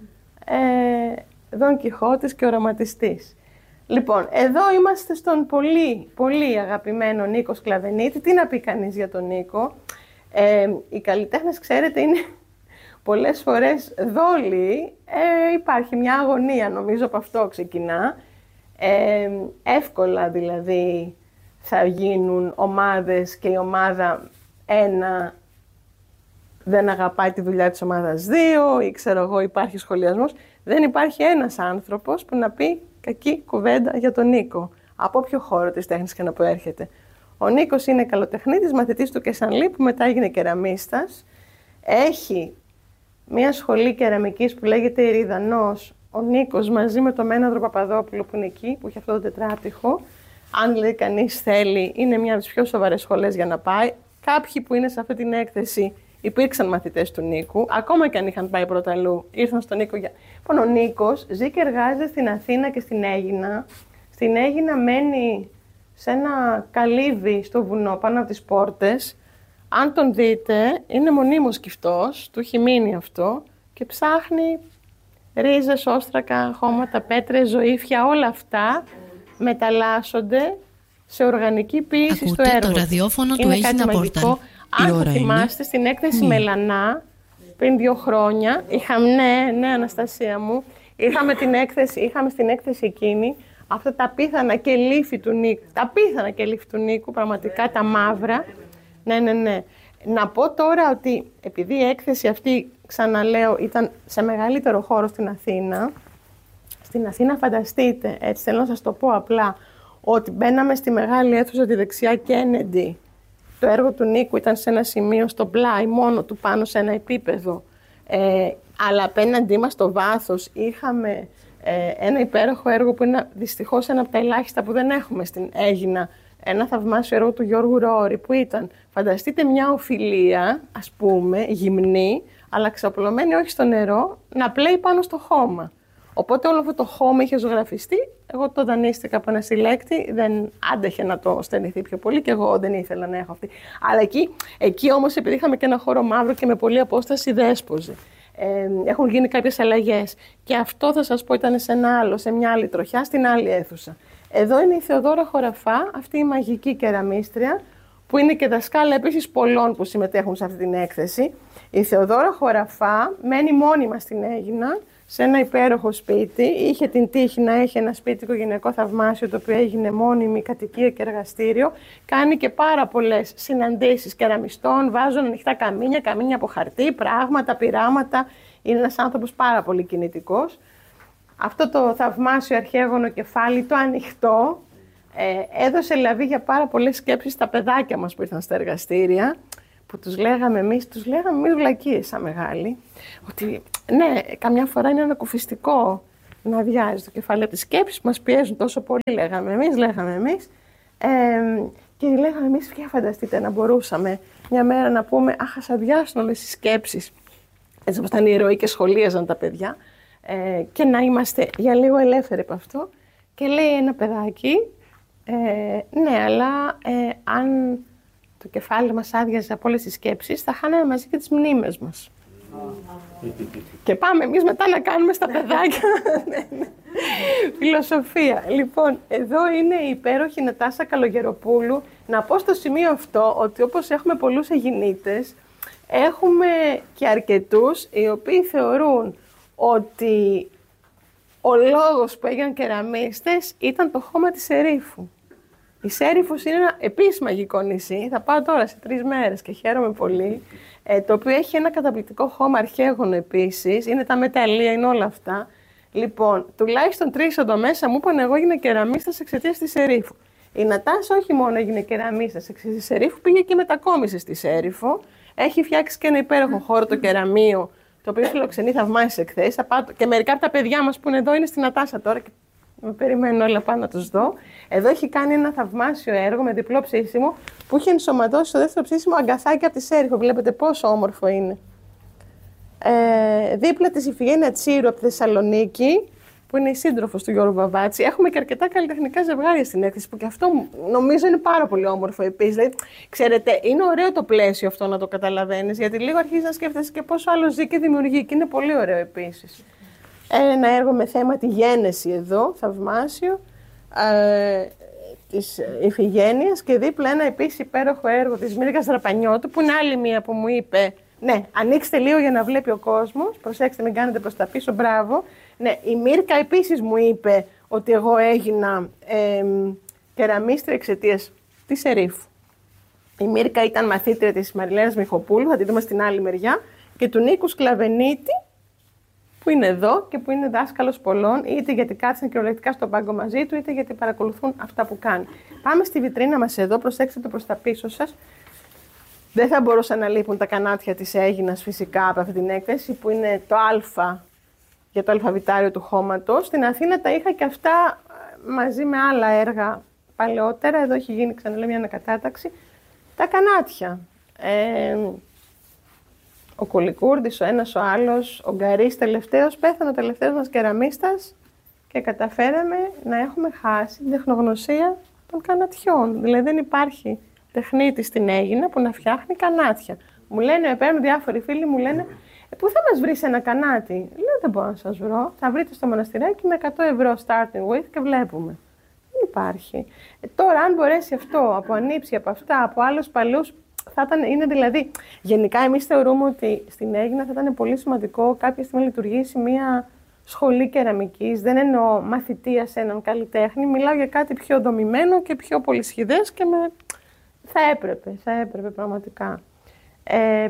ε, Δον Κιχώτης και οραματιστής. Λοιπόν, εδώ είμαστε στον πολύ, πολύ αγαπημένο Νίκο Σκλαβενίτη. Τι να πει κανείς για τον Νίκο? Ε, οι καλλιτέχνες, ξέρετε, είναι πολλές φορές δόλοι. Ε, υπάρχει μια αγωνία, νομίζω, από αυτό ξεκινά. Ε, εύκολα, δηλαδή, θα γίνουν ομάδες και η ομάδα ένα δεν αγαπάει τη δουλειά της ομάδας δύο ή, ξέρω εγώ, υπάρχει σχολιασμός. Δεν υπάρχει ένας άνθρωπος που να πει κακή κουβέντα για τον Νίκο, από όποιο χώρο της τέχνης και να προέρχεται. Ο Νίκος είναι καλοτεχνίτης, μαθητής του Κεσανλή, που μετά έγινε κεραμίστας. Έχει μια σχολή κεραμικής που λέγεται Ηριδανός. Ο Νίκος μαζί με τον Μέναδρο Παπαδόπουλο που είναι εκεί, που έχει αυτό το τετράπτυχο. Αν λέει κανείς θέλει, είναι μια από τις πιο σοβαρές σχολές για να πάει. Κάποιοι που είναι σε αυτή την έκθεση υπήρξαν μαθητές του Νίκου, ακόμα και αν είχαν πάει πρωταλλού, ήρθαν στον Νίκο για... Λοιπόν, ο Νίκος ζει και εργάζεται στην Αθήνα και στην Αίγινα. Στην Αίγινα μένει σε ένα καλύβι στο βουνό πάνω από τις πόρτες. Αν τον δείτε, είναι μονίμως κυφτός, του έχει μείνει αυτό και ψάχνει ρίζες, όστρακα, χώματα, πέτρες, ζωήφια, όλα αυτά μεταλλάσσονται σε οργανική ποίηση στο έργο. Ακούτε το ραδιόφωνο του Έγινα Πόρταλ. Αν θα θυμάστε, είναι... στην έκθεση ναι. Μελανά, πριν δύο χρόνια, είχαμε, ναι, ναι, Αναστασία μου, είχαμε, την έκθεση, είχαμε στην έκθεση εκείνη αυτά τα πίθανα και λύφη του Νίκου, τα πίθανα και λύφη του Νίκου, πραγματικά τα μαύρα. Ναι, ναι, ναι. Να πω τώρα ότι επειδή η έκθεση αυτή, ξαναλέω, ήταν σε μεγαλύτερο χώρο στην Αθήνα, στην Αθήνα φανταστείτε, έτσι θέλω να σας το πω απλά, ότι μπαίναμε στη μεγάλη αίθουσα τη δεξιά Κέννεντι. Το έργο του Νίκου ήταν σε ένα σημείο στο πλάι, μόνο του πάνω σε ένα επίπεδο. Ε, αλλά απέναντί μας στο βάθος είχαμε ε, ένα υπέροχο έργο που είναι δυστυχώς ένα από τα ελάχιστα που δεν έχουμε στην Αίγινα. Ένα θαυμάσιο έργο του Γιώργου Ρόρη που ήταν, φανταστείτε μια οφιλία, ας πούμε, γυμνή, αλλά ξαπλωμένη όχι στο νερό, να πλέει πάνω στο χώμα. Οπότε όλο αυτό το χώμα είχε ζωγραφιστεί. Εγώ το δανείστηκα από ένα συλλέκτη, δεν άντεχε να το στενηθεί πιο πολύ και εγώ δεν ήθελα να έχω αυτή. Αλλά εκεί, εκεί όμως, επειδή είχαμε και ένα χώρο μαύρο και με πολλή απόσταση, δέσποζε. Ε, έχουν γίνει κάποιες αλλαγές. Και αυτό θα σας πω ήταν σε ένα άλλο, σε μια άλλη τροχιά, στην άλλη αίθουσα. Εδώ είναι η Θεοδόρα Χωραφά, αυτή η μαγική κεραμίστρια, που είναι και δασκάλα επίσης πολλών που συμμετέχουν σε αυτή την έκθεση. Η Θεοδόρα Χωραφά μένει μόνιμα στην Αίγινα, σε ένα υπέροχο σπίτι. Είχε την τύχη να έχει ένα σπίτι οικογενειακό θαυμάσιο, το οποίο έγινε μόνιμη κατοικία και εργαστήριο. Κάνει και πάρα πολλές συναντήσεις κεραμιστών, βάζουν ανοιχτά καμίνια, καμίνια από χαρτί, πράγματα, πειράματα. Είναι ένας άνθρωπος πάρα πολύ κινητικός. Αυτό το θαυμάσιο αρχαίγωνο κεφάλι, το ανοιχτό, ε, έδωσε λαβή για πάρα πολλές σκέψεις στα παιδάκια μας που ήρθαν στα εργαστήρια, που τους λέγαμε εμείς, τους λέγαμε εμείς βλακίες σαν μεγάλοι, ότι ναι, καμιά φορά είναι ανακουφιστικό να αδειάζει το κεφάλι από τις σκέψεις που μας πιέζουν τόσο πολύ, λέγαμε εμείς, λέγαμε εμείς. Ε, και λέγαμε εμείς, ποια φανταστείτε να μπορούσαμε μια μέρα να πούμε, αχ, ας αδειάσουν όλες οι σκέψεις, έτσι όπως ήταν οι ηρωοί και σχολίαζαν τα παιδιά, ε, και να είμαστε για λίγο ελεύθεροι από αυτό. Και λέει ένα παιδάκι, ε, ναι, αλλά ε, αν το κεφάλι μας άδειαζε από όλες τις σκέψεις, θα χάναμε μαζί και τις μνήμες μας. Και πάμε εμείς μετά να κάνουμε στα παιδάκια φιλοσοφία. Λοιπόν, εδώ είναι η υπέροχη Νατάσα Καλογεροπούλου. Να πω στο σημείο αυτό ότι όπως έχουμε πολλούς Αιγινήτες, έχουμε και αρκετούς οι οποίοι θεωρούν ότι ο λόγος που έγιναν κεραμίστες ήταν το χώμα της Ερήφου. Η Σέριφος είναι ένα επίσης μαγικό νησί, θα πάω τώρα σε τρεις μέρες και χαίρομαι πολύ, ε, το οποίο έχει ένα καταπληκτικό χώμα αρχαίγωνο επίσης, είναι τα μεταλλεία, είναι όλα αυτά. Λοιπόν, τουλάχιστον τρεις εδώ μέσα μου είπαν εγώ έγινα κεραμίστας εξαιτίας της Σερίφου. Η Νατάσα όχι μόνο έγινε κεραμίστας εξαιτίας της Σερίφου, πήγε και μετακόμισε στη Σέριφο. Έχει φτιάξει και ένα υπέροχο χώρο, το κεραμείο, το οποίο φιλοξενεί θαυμάσιες εκθέσεις. Και μερικά από τα παιδιά μας που είναι εδώ είναι στη Νατάσα τώρα. Με περιμένω όλα πάνω να τους δω. Εδώ έχει κάνει ένα θαυμάσιο έργο με διπλό ψήσιμο που είχε ενσωματώσει στο δεύτερο ψήσιμο αγκαθάκια από τη Σέριφο. Βλέπετε πόσο όμορφο είναι. Ε, δίπλα της Ιφηγένεια Τσίρου από τη Θεσσαλονίκη, που είναι η σύντροφος του Γιώργου Βαβάτση. Έχουμε και αρκετά καλλιτεχνικά ζευγάρια στην έκθεση, που και αυτό νομίζω είναι πάρα πολύ όμορφο επίσης. Δηλαδή, ξέρετε, είναι ωραίο το πλαίσιο αυτό να το καταλαβαίνεις, γιατί λίγο αρχίζει να σκέφτεσαι και πόσο άλλο ζει και δημιουργεί, και είναι πολύ ωραίο επίσης. Ένα έργο με θέμα τη γένεση εδώ, θαυμάσιο, ε, της Ιφηγένειας, και δίπλα ένα επίσης υπέροχο έργο της Μύρκας Δραπανιώτου, που είναι άλλη μία που μου είπε, ναι, ανοίξτε λίγο για να βλέπει ο κόσμος, προσέξτε μην κάνετε προς τα πίσω, μπράβο. Ναι, η Μύρκα επίσης μου είπε ότι εγώ έγινα ε, κεραμίστρια εξαιτίας της Σερίφου. Η Μύρκα ήταν μαθήτρια της Μαριλένας Μιχοπούλου, θα τη δούμε στην άλλη μεριά, και του Νίκου Σκλαβενίτη, που είναι εδώ και που είναι δάσκαλος πολλών, είτε γιατί κάτσαν κυριολεκτικά στον πάγκο μαζί του, είτε γιατί παρακολουθούν αυτά που κάνει. Πάμε στη βιτρίνα μας εδώ, προσέξτε το προς τα πίσω σας. Δεν θα μπορούσαν να λείπουν τα κανάτια της Αίγινας φυσικά από αυτή την έκθεση, που είναι το Α για το αλφαβητάριο του χώματος. Στην Αθήνα τα είχα και αυτά μαζί με άλλα έργα παλαιότερα. Εδώ έχει γίνει, ξαναλέω, μια ανακατάταξη. Τα κανάτια. Ε, ο Κουλικούρδης, ο ένας, ο άλλος, ο Γκαρίς τελευταίος, πέθανε ο τελευταίος μας κεραμίστας και καταφέραμε να έχουμε χάσει την τεχνογνωσία των κανατιών. Δηλαδή δεν υπάρχει τεχνίτη στην Αίγινα που να φτιάχνει κανάτια. Μου λένε, παίρνουν διάφοροι φίλοι, μου λένε, ε, πού θα μας βρεις ένα κανάτι? Λέω, δεν μπορώ να σας βρω. Θα βρείτε στο μοναστηράκι με εκατό ευρώ starting with και βλέπουμε. Δεν υπάρχει. Ε, τώρα, αν μπορέσει αυτό από ανήψη, από αυτά, από άλλους παλιούς, θα ήταν, είναι δηλαδή, γενικά εμείς θεωρούμε ότι στην Αίγινα θα ήταν πολύ σημαντικό κάποια στιγμή να λειτουργήσει μια σχολή κεραμικής. Δεν εννοώ μαθητεία σε έναν καλλιτέχνη, μιλάω για κάτι πιο δομημένο και πιο πολυσχηδές και με... θα έπρεπε, θα έπρεπε πραγματικά. Ε,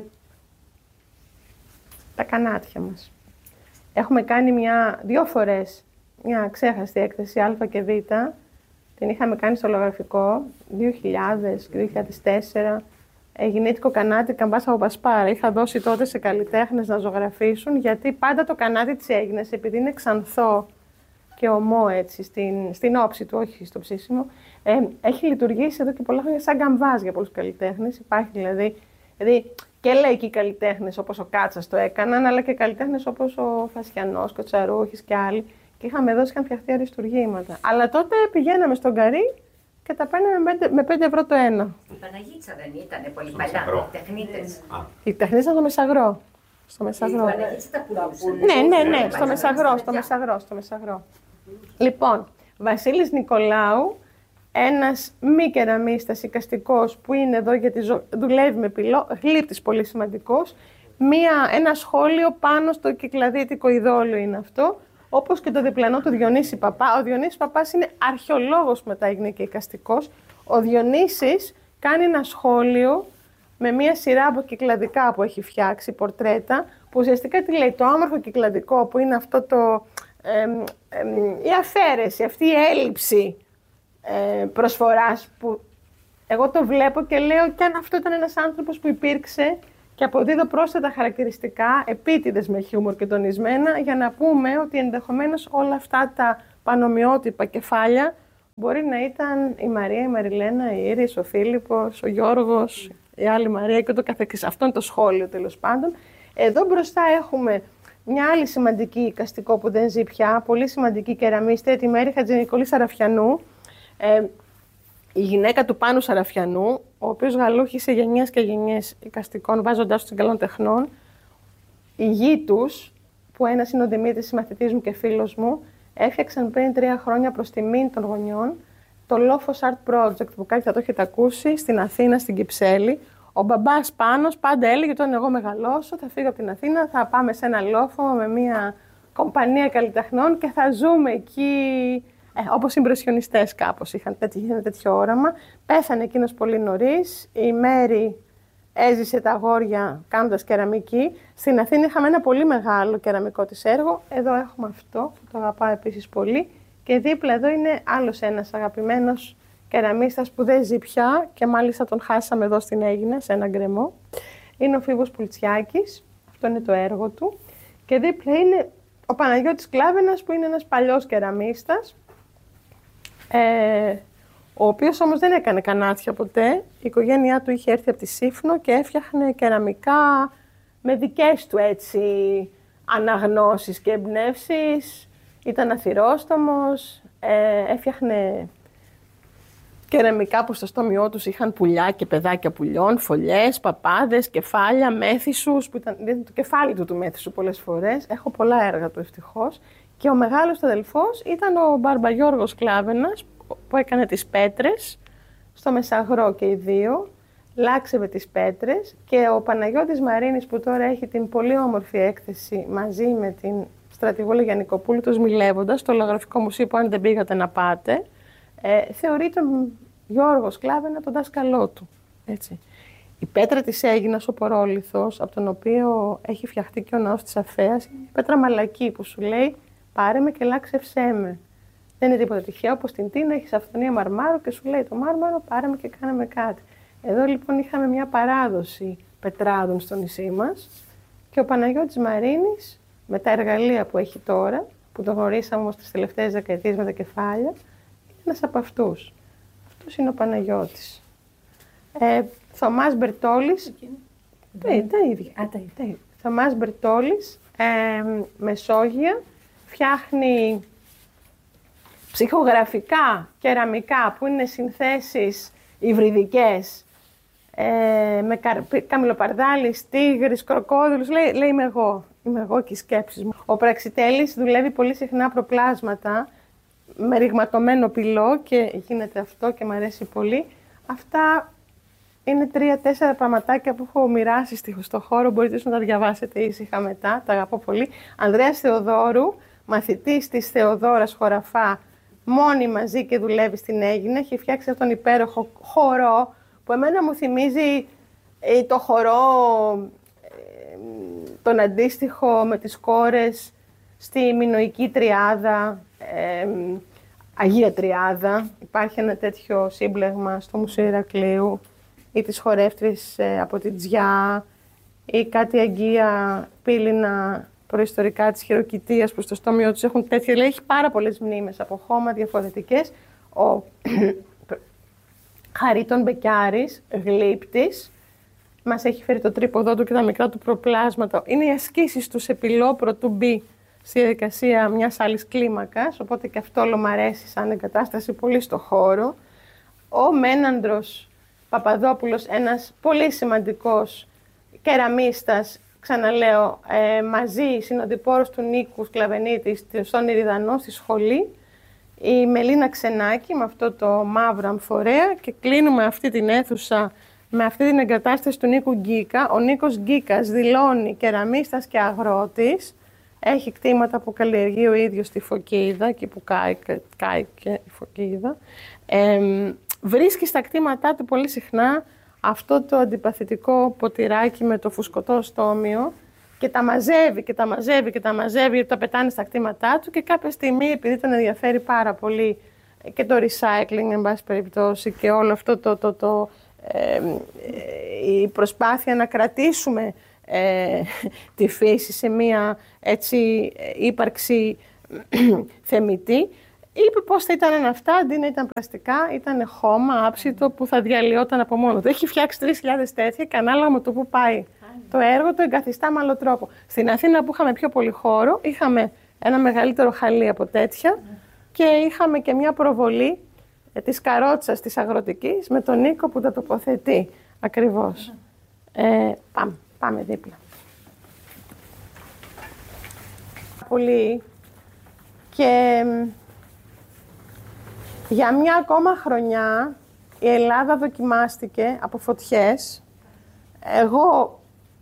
τα κανάτια μας. Έχουμε κάνει μια, δύο φορές μια ξέχαστη έκθεση Α και Β. Την είχαμε κάνει στο Λογραφικό δύο χιλιάδες και δύο χιλιάδες τέσσερα. Γεννήθηκο κανάτι Καμπάσα από Πασπάρα. Είχα δώσει τότε σε καλλιτέχνες να ζωγραφίσουν, γιατί πάντα το κανάτι της Αίγινας, επειδή είναι ξανθό και ομό έτσι, στην, στην όψη του, όχι στο ψήσιμο, ε, έχει λειτουργήσει εδώ και πολλά χρόνια σαν καμβάζ για πολλούς καλλιτέχνες. Υπάρχει δηλαδή, δηλαδή και λαϊκοί καλλιτέχνες όπως ο Κάτσας το έκαναν, αλλά και καλλιτέχνες όπως ο Φασιανός, ο Τσαρούχης και άλλοι. Και είχαμε δώσει, είχαν φτιαχτεί αριστουργήματα. Αλλά τότε πηγαίναμε στον Καρύ και τα παίρναμε με πέντε ευρώ το ένα. Η Παναγίτσα δεν ήταν πολύ παλιά, οι τεχνίτες. Οι τεχνίτες ήταν στο Μεσαγρό. Στο Μεσαγρό. Η Παναγίτσα τα πουλούσε. Ναι, ναι, ναι, στο Μεσαγρό, στο Μεσαγρό, στο Μεσαγρό. Λοιπόν, Βασίλης Νικολάου, ένας μη κεραμίστας εικαστικός που είναι εδώ γιατί δουλεύει με πυλό, γλύπτης πολύ σημαντικός. Μία, ένα σχόλιο πάνω στο κυκλαδίτικο ειδόλιο είναι αυτό, όπως και το διπλανό του Διονύση Παπά. Ο Διονύσης Παπάς είναι αρχαιολόγος που μετά έγινε και εικαστικός. Ο Διονύσης κάνει ένα σχόλιο με μία σειρά από κυκλαδικά που έχει φτιάξει, πορτρέτα, που ουσιαστικά τι λέει, το άμορφο κυκλαδικό που είναι αυτό το, ε, ε, η αφαίρεση, αυτή η έλλειψη ε, προσφοράς που εγώ το βλέπω και λέω και αν αυτό ήταν ένας άνθρωπος που υπήρξε και αποδίδω πρόσθετα χαρακτηριστικά, επίτηδες με χιούμορ και τονισμένα, για να πούμε ότι ενδεχομένως όλα αυτά τα πανομοιότυπα κεφάλια μπορεί να ήταν η Μαρία, η Μαριλένα, η Ήρης, ο Φίλιππος, ο Γιώργος, η άλλη Μαρία και το καθεξής. Αυτό είναι το σχόλιο τέλος πάντων. Εδώ μπροστά έχουμε μια άλλη σημαντική εικαστικό που δεν ζει πια, πολύ σημαντική κεραμίστρια, τη Μέρη Χατζηνικολή Σαραφιανού, ε, η γυναίκα του Πάνου Σαραφιανού, ο οποίος γαλούχησε γενιές και γενιές εικαστικών, βάζοντάς τους καλών τεχνών. Οι γη τους, που ένας είναι ο Δημήτρης, συμμαθητής μου και φίλος μου, έφτιαξαν πριν τρία χρόνια προς τιμήν των γονιών το Λόφος Art Project, που κάποιοι θα το έχετε ακούσει, στην Αθήνα, στην Κυψέλη. Ο μπαμπάς Πάνος πάντα έλεγε ότι όταν εγώ μεγαλώσω θα φύγω από την Αθήνα, θα πάμε σε ένα λόφο με μια κομπανία καλλιτεχνών και θα ζούμε εκεί, ε, όπως οι ιμπρεσιονιστές κάπως είχαν τέτοιο, είχαν τέτοιο όραμα. Πέθανε εκείνος πολύ νωρίς, η Μέρη έζησε τα αγόρια κάνοντας κεραμική. Στην Αθήνα είχαμε ένα πολύ μεγάλο κεραμικό της έργο. Εδώ έχουμε αυτό, που το αγαπάω επίσης πολύ. Και δίπλα εδώ είναι άλλος ένας αγαπημένος κεραμίστας που δεν ζει πια και μάλιστα τον χάσαμε εδώ στην Αίγινα, σε ένα γκρεμό. Είναι ο Φίβος Πουλτσιάκης, αυτό είναι το έργο του. Και δίπλα είναι ο Παναγιώτης Κλάβενας, που είναι ένας παλιός κεραμίστας, ε, ο οποίος όμως δεν έκανε κανάτια ποτέ. Η οικογένειά του είχε έρθει από τη Σύφνο και έφτιαχνε κεραμικά με δικές του έτσι αναγνώσεις και εμπνεύσεις. Ήταν αθυρόστομος, ε, έφτιαχνε κεραμικά που στο στόμιό τους είχαν πουλιά και παιδάκια πουλιών, φωλιές, παπάδες, κεφάλια, μέθησους, που ήταν το κεφάλι του του μέθησου πολλές φορές. Έχω πολλά έργα του ευτυχώς. Και ο μεγάλος του αδελφός ήταν ο Μπαρμπαγιώργος Κλάβενας, που έκανε τις πέτρες στο Μεσαγρό και οι δύο. Λάξευε τις πέτρες και ο Παναγιώτης Μαρίνης, που τώρα έχει την πολύ όμορφη έκθεση μαζί με την στρατηγό Γιαννικοπούλου, τους Μιλεύοντας, στο Λογογραφικό Μουσείο, που αν δεν πήγατε να πάτε, ε, θεωρεί τον Γιώργο Κλάβενα τον δάσκαλό του. Έτσι. Η πέτρα της Αίγινας, ο πορόλιθος, από τον οποίο έχει φτιαχτεί και ο ναός της Αφέας, είναι η πέτρα μαλακή που σου λέει πάρε με και λάξευσέ με. Δεν είναι τίποτα τυχαίο, όπως στην Τίνα έχεις αυθονία μαρμάρου και σου λέει το μάρμαρο πάρε με και κάνε με κάτι. Εδώ λοιπόν είχαμε μια παράδοση πετράδων στο νησί μας και ο Παναγιώτης Μαρίνης, με τα εργαλεία που έχει τώρα, που το γνωρίσαμε όμως τις τελευταίες δεκαετίες με τα κεφάλια, είναι ένας από αυτούς. Αυτός είναι ο Παναγιώτης. Ε, Θωμάς Μπερτόλης, ε, τα ίδια. Α, τα ίδια. Θωμάς Μπερτόλης, ε, Μεσόγεια, φτιάχνει ψυχογραφικά, κεραμικά, που είναι συνθέσεις υβριδικές, ε, με καμιλοπαρδάλης, τίγρης, κροκόδιλους, λέει, λέει είμαι εγώ, είμαι εγώ και οι σκέψεις μου. Ο Πραξιτέλης δουλεύει πολύ συχνά προπλάσματα, με ρηγματωμένο πυλό και γίνεται αυτό και μου αρέσει πολύ. Αυτά είναι τρία-τέσσερα πραγματάκια που έχω μοιράσει στο χώρο, μπορείτε να τα διαβάσετε ήσυχα μετά, τα αγαπώ πολύ. Ανδρέας Θεοδόρου, μαθητής της Θεοδόρας Χωραφά, μόνη μαζί και δουλεύει στην Αίγινα, έχει φτιάξει αυτόν τον υπέροχο χορό, που εμένα μου θυμίζει ε, το χορό, ε, τον αντίστοιχο με τις κόρες στη Μινωική Τριάδα, ε, Αγία Τριάδα. Υπάρχει ένα τέτοιο σύμπλεγμα στο Μουσείο Ηρακλείου, ή τις χορεύτρες ε, από την Τζιά, ή κάτι αγγεία πύληνα προϊστορικά της Χειροκητίας που στο στόμιο τους έχουν τέτοια. Λέει, έχει πάρα πολλές μνήμες από χώμα διαφορετικές. Ο Χαρίτων Μπεκιάρης, γλύπτης, μας έχει φέρει το τρίποδό του και τα μικρά του προπλάσματα. Είναι οι ασκήσεις του σε πυλό πρωτού μπει στη διαδικασία μιας άλλης κλίμακας, οπότε και αυτό όλο μ' αρέσει σαν εγκατάσταση πολύ στο χώρο. Ο Μένανδρος Παπαδόπουλος, ένας πολύ σημαντικός κεραμίστας, ξαναλέω, ε, μαζί συνοδοιπόρος του Νίκου Σκλαβενίτη στον Ηριδανό στη σχολή. Η Μελίνα Ξενάκη με αυτό το μαύρο αμφορέα και κλείνουμε αυτή την αίθουσα με αυτή την εγκατάσταση του Νίκου Γκίκα. Ο Νίκος Γκίκας δηλώνει κεραμίστας και αγρότης. Έχει κτήματα που καλλιεργεί ο ίδιος στη Φωκίδα, εκεί που κάει, κάει και η Φωκίδα. Ε, βρίσκει στα κτήματά του πολύ συχνά αυτό το αντιπαθητικό ποτηράκι με το φουσκωτό στόμιο Και τα μαζεύει και τα μαζεύει και τα μαζεύει, γιατί τα πετάνε στα κτήματά του και κάποια στιγμή, επειδή τον ενδιαφέρει πάρα πολύ και το recycling, εν πάση περιπτώσει, και όλο αυτό το, το, το, ε, η προσπάθεια να κρατήσουμε ε, τη φύση σε μία έτσι ύπαρξη θεμιτή, είπε πώς θα ήταν αυτά, αντί να ήταν πλαστικά, ήταν χώμα άψητο που θα διαλυόταν από μόνο του. Έχει φτιάξει τρεις χιλιάδες τέτοια και ανάλογα με το που πάει το έργο, το εγκαθιστά με άλλο τρόπο. Στην Αθήνα που είχαμε πιο πολύ χώρο, είχαμε ένα μεγαλύτερο χαλί από τέτοια και είχαμε και μια προβολή της καρότσας της αγροτικής με τον Νίκο που τα τοποθετεί ακριβώς. Ε, πάμε, πάμε δίπλα. Πολύ και για μια ακόμα χρονιά η Ελλάδα δοκιμάστηκε από φωτιές. Εγώ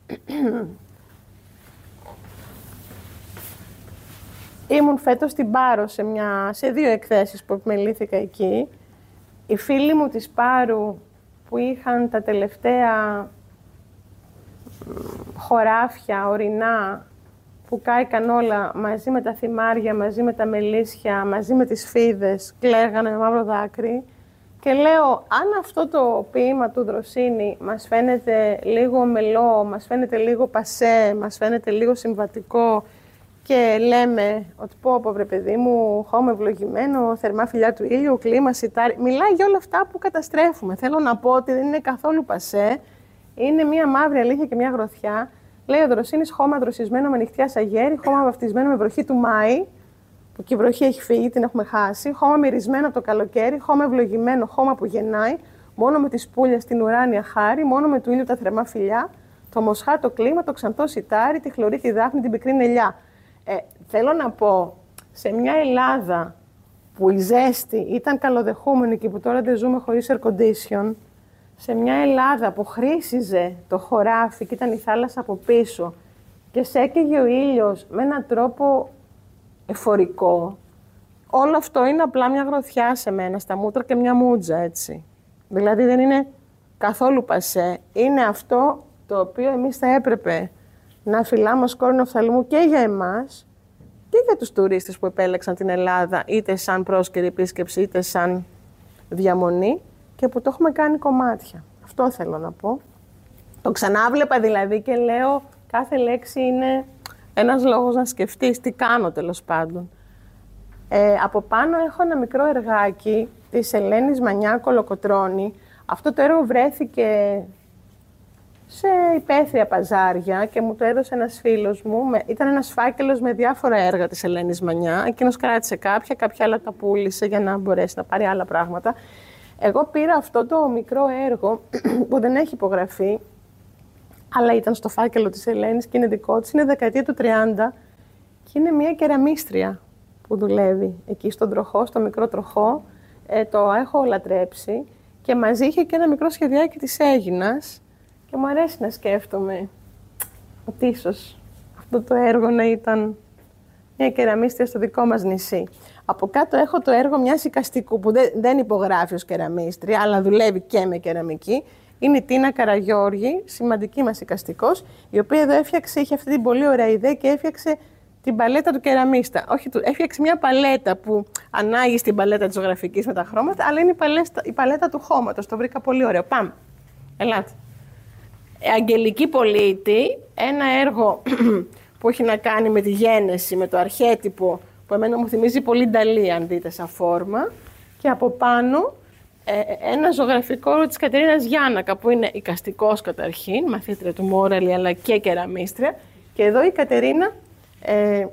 ήμουν φέτος στην Πάρο σε, μια, σε δύο εκθέσεις που επιμελήθηκα εκεί. Οι φίλοι μου της Πάρου που είχαν τα τελευταία χωράφια, ορεινά, που κάηκαν όλα μαζί με τα θυμάρια, μαζί με τα μελίσια, μαζί με τις φίδες, κλαίγανε με μαύρο δάκρυ. Και λέω, αν αυτό το ποίημα του Δροσίνη μας φαίνεται λίγο μελό, μας φαίνεται λίγο πασέ, μας φαίνεται λίγο συμβατικό και λέμε ότι πω, πω βρε παιδί μου, χώμα ευλογημένο, θερμά φιλιά του ήλιου, κλίμα, σιτάρι. Μιλάει για όλα αυτά που καταστρέφουμε. Θέλω να πω ότι δεν είναι καθόλου πασέ. Είναι μία μαύρη αλήθεια και μία γροθιά. Λέει ο Δροσίνης, χώμα δροσισμένο με νυχτιά σαγέρι, χώμα βαφτισμένο με βροχή του Μάη, που και η βροχή έχει φύγει, την έχουμε χάσει. Χώμα μυρισμένο από το καλοκαίρι, χώμα ευλογημένο, χώμα που γεννάει, μόνο με τις πουλιες στην ουράνια χάρη, μόνο με του ήλιου τα θερμά φιλιά, το μοσχά, το κλίμα, το ξανθό σιτάρι, τη χλωρή, τη δάφνη, την πικρή νελιά. Ε, θέλω να πω, σε μια Ελλάδα που η ζέστη ήταν καλοδεχούμενη και που τώρα δεν ζούμε χωρίς air condition, σε μια Ελλάδα που χρήσιζε το χωράφι και ήταν η θάλασσα από πίσω και σέκαιγε ο ήλιος με έναν τρόπο εφορικό, όλο αυτό είναι απλά μια γροθιά σε μένα, στα μούτρα και μια μούτζα, έτσι. Δηλαδή δεν είναι καθόλου πασέ. Είναι αυτό το οποίο εμείς θα έπρεπε να φυλάμε ως κόρνο οφθαλμού και για εμάς και για τους τουρίστες που επέλεξαν την Ελλάδα, είτε σαν πρόσκαιρη επίσκεψη, είτε σαν διαμονή, και που το έχουμε κάνει κομμάτια. Αυτό θέλω να πω. Το ξανάβλεπα δηλαδή και λέω κάθε λέξη είναι ένας λόγος να σκεφτείς τι κάνω, τέλος πάντων. Ε, από πάνω έχω ένα μικρό εργάκι της Ελένης Μανιά Κολοκοτρώνη. Αυτό το έργο βρέθηκε σε υπαίθρια παζάρια και μου το έδωσε ένας φίλος μου. Ήταν ένας φάκελος με διάφορα έργα της Ελένης Μανιά. Εκείνος κράτησε κάποια, κάποια άλλα τα πούλησε για να μπορέσει να πάρει άλλα πράγματα. Εγώ πήρα αυτό το μικρό έργο που δεν έχει υπογραφεί, αλλά ήταν στο φάκελο της Ελένης και είναι δικό της, είναι δεκαετία του τριάντα και είναι μια κεραμίστρια που δουλεύει εκεί στον τροχό, στο μικρό τροχό. Ε, το έχω λατρέψει και μαζί είχε και ένα μικρό σχεδιάκι της Αίγινας και μου αρέσει να σκέφτομαι ότι ίσως αυτό το έργο να ήταν μια κεραμίστρια στο δικό μας νησί. Από κάτω έχω το έργο μιας εικαστικού που δεν, δεν υπογράφει ως κεραμίστρια, αλλά δουλεύει και με κεραμική. Είναι η Τίνα Καραγιώργη, σημαντική μας εικαστικός, η οποία εδώ έφτιαξε, είχε αυτή την πολύ ωραία ιδέα και έφτιαξε την παλέτα του κεραμίστα. Όχι, έφτιαξε μια παλέτα που ανάγει στην παλέτα της ζωγραφικής με τα χρώματα, αλλά είναι η, παλέστα, η παλέτα του χώματος. Το βρήκα πολύ ωραίο. Πάμε. Ελάτε. Αγγελική Πολίτη, ένα έργο που έχει να κάνει με τη γένεση, με το αρχέτυπο, που εμένα μου θυμίζει πολύ Νταλή, αν δείτε σαν φόρμα. Και από πάνω ε, ένα ζωγραφικό της Κατερίνας Γιάννακα, που είναι εικαστικός καταρχήν, μαθήτρια του Μόραλη, αλλά και κεραμίστρια. Και εδώ η Κατερίνα ε,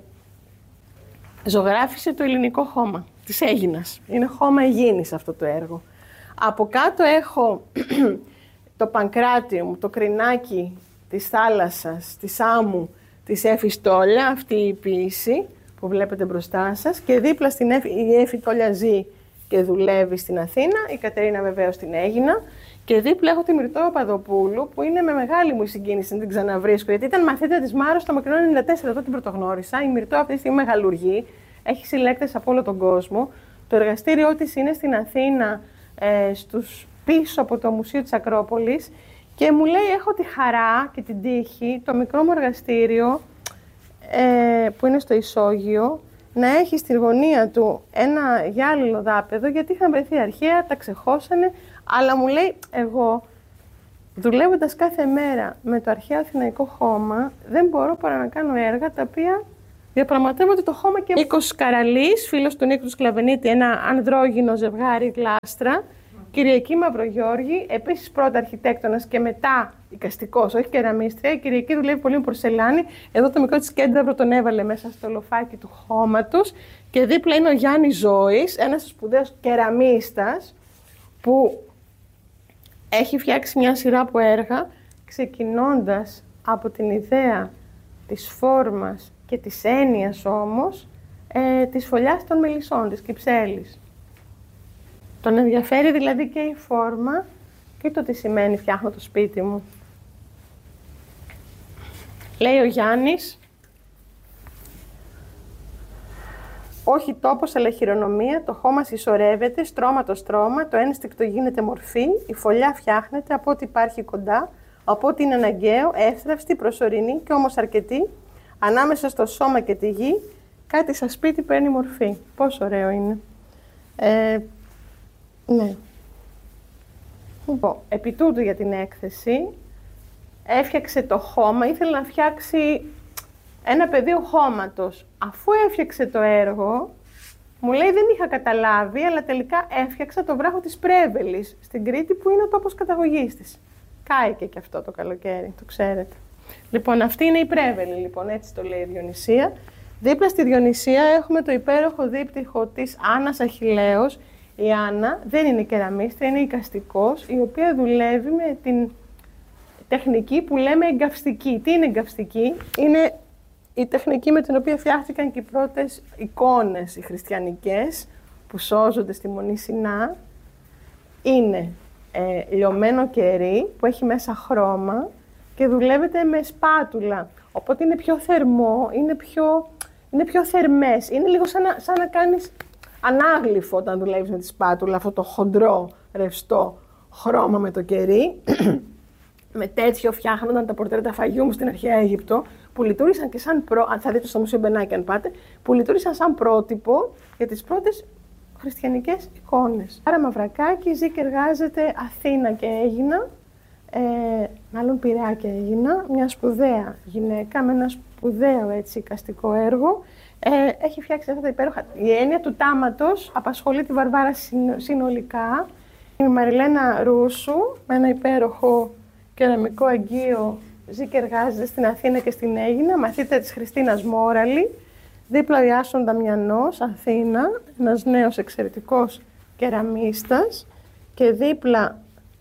ζωγράφισε το ελληνικό χώμα της Αίγινας. Είναι χώμα Αιγίνης αυτό το έργο. Από κάτω έχω το Πανκράτιο, το κρινάκι της θάλασσας, της άμμου, της Έφη Στόλια, αυτή η ποίηση που βλέπετε μπροστά σας, και δίπλα στην Έφη, η Έφη Τόλια ζει και δουλεύει στην Αθήνα, η Κατερίνα βεβαίως στην Αίγινα, και δίπλα έχω τη Μυρτώ Παπαδοπούλου, που είναι με μεγάλη μου συγκίνηση να την ξαναβρίσκω, γιατί ήταν μαθήτρια της Μάρος το μακρινό ενενήντα τέσσερα, τότε την πρωτογνώρισα. Η Μυρτώ αυτή τη στιγμή μεγαλουργεί, έχει συλλέκτες από όλο τον κόσμο. Το εργαστήριό της είναι στην Αθήνα, ε, στους, πίσω από το Μουσείο της Ακρόπολης, Και μου λέει, έχω τη χαρά και την τύχη, το μικρό μου εργαστήριο, ε, που είναι στο ισόγειο, να έχει στη γωνία του ένα γυάλινο δάπεδο, γιατί είχαν βρεθεί αρχαία, τα ξεχώσανε, αλλά μου λέει, εγώ, δουλεύοντας κάθε μέρα με το αρχαίο Αθηναϊκό χώμα, δεν μπορώ παρά να κάνω έργα τα οποία διαπραγματεύονται το χώμα και... Νίκος Καραλής, φίλος του Νίκου του Σκλαβενίτη, ένα ανδρόγυνο ζευγάρι γλάστρα, Κυριακή Μαυρογιώργη, επίσης πρώτα αρχιτέκτονας και μετά εικαστικός, όχι κεραμίστρια. Η Κυριακή δουλεύει πολύ με πορσελάνη. Εδώ το μικρό της κέντρο τον έβαλε μέσα στο λοφάκι του χώματος. Και δίπλα είναι ο Γιάννης Ζώης, ένας σπουδαίος κεραμίστας, που έχει φτιάξει μια σειρά από έργα, ξεκινώντας από την ιδέα της φόρμας και της έννοιας όμως, ε, της φωλιάς των μελισσών, της κυψέλης. Τον ενδιαφέρει δηλαδή και η φόρμα και το τι σημαίνει φτιάχνω το σπίτι μου. Λέει ο Γιάννης, όχι τόπος αλλά χειρονομία, το χώμα συσσωρεύεται, στρώμα το στρώμα, το ένστικτο γίνεται μορφή, η φωλιά φτιάχνεται από ό,τι υπάρχει κοντά, από ό,τι είναι αναγκαίο, εύθραυστη, προσωρινή και όμως αρκετή, ανάμεσα στο σώμα και τη γη, κάτι σαν σπίτι παίρνει μορφή. Πόσο ωραίο είναι. Ε, ναι. Λοιπόν, επί τούτου για την έκθεση, έφτιαξε το χώμα, ήθελε να φτιάξει ένα πεδίο χώματος. Αφού έφτιαξε το έργο, μου λέει δεν είχα καταλάβει, αλλά τελικά έφτιαξα το βράχο της Πρέβελης, στην Κρήτη, που είναι ο τόπος καταγωγής της. Κάηκε και αυτό το καλοκαίρι, το ξέρετε. Λοιπόν, αυτή είναι η Πρέβελη, λοιπόν, έτσι το λέει η Διονυσία. Δίπλα στη Διονυσία έχουμε το υπέροχο δίπτυχο της Άννας Αχιλλέως. Η Άννα δεν είναι κεραμίστρια, είναι εικαστικός, η οποία δουλεύει με την τεχνική που λέμε εγκαυστική. Τι είναι εγκαυστική? Είναι η τεχνική με την οποία φτιάχτηκαν και οι πρώτες εικόνες, οι χριστιανικές, που σώζονται στη Μονή Σινά. Είναι ε, λιωμένο κερί που έχει μέσα χρώμα και δουλεύεται με σπάτουλα. Οπότε είναι πιο θερμό, είναι πιο, είναι πιο θερμές. Είναι λίγο σαν να, σαν να κάνεις ανάγλυφο όταν δουλεύεις με τη σπάτουλα, αυτό το χοντρό, ρευστό χρώμα με το κερί. Με τέτοιο φτιάχνονταν τα πορτρέτα Φαγιούμ μου στην αρχαία Αίγυπτο, που λειτουργήσαν και σαν προ... αν θα δείτε στο Μουσείο Μπενάκη αν πάτε, που λειτουργήσαν σαν πρότυπο για τις πρώτες χριστιανικές εικόνες. Άρα Μαυρακάκη ζει και εργάζεται Αθήνα και Αίγινα, ε, μάλλον Πειραιά και Αίγινα, μια σπουδαία γυναίκα με ένα σπουδαίο έτσι εικαστικό έργο. Ε, έχει φτιάξει αυτά τα υπέροχα. Η έννοια του τάματος απασχολεί τη Βαρβάρα συνολικά. Η Μαριλένα Ρούσου, με ένα υπέροχο κεραμικό αγγείο, ζει και εργάζεται στην Αθήνα και στην Αίγινα, μαθήτρια της Χριστίνας Μόραλη. Δίπλα ο Ιάσον Δαμιανός, Αθήνα, ένας νέος εξαιρετικός κεραμίστας. Και δίπλα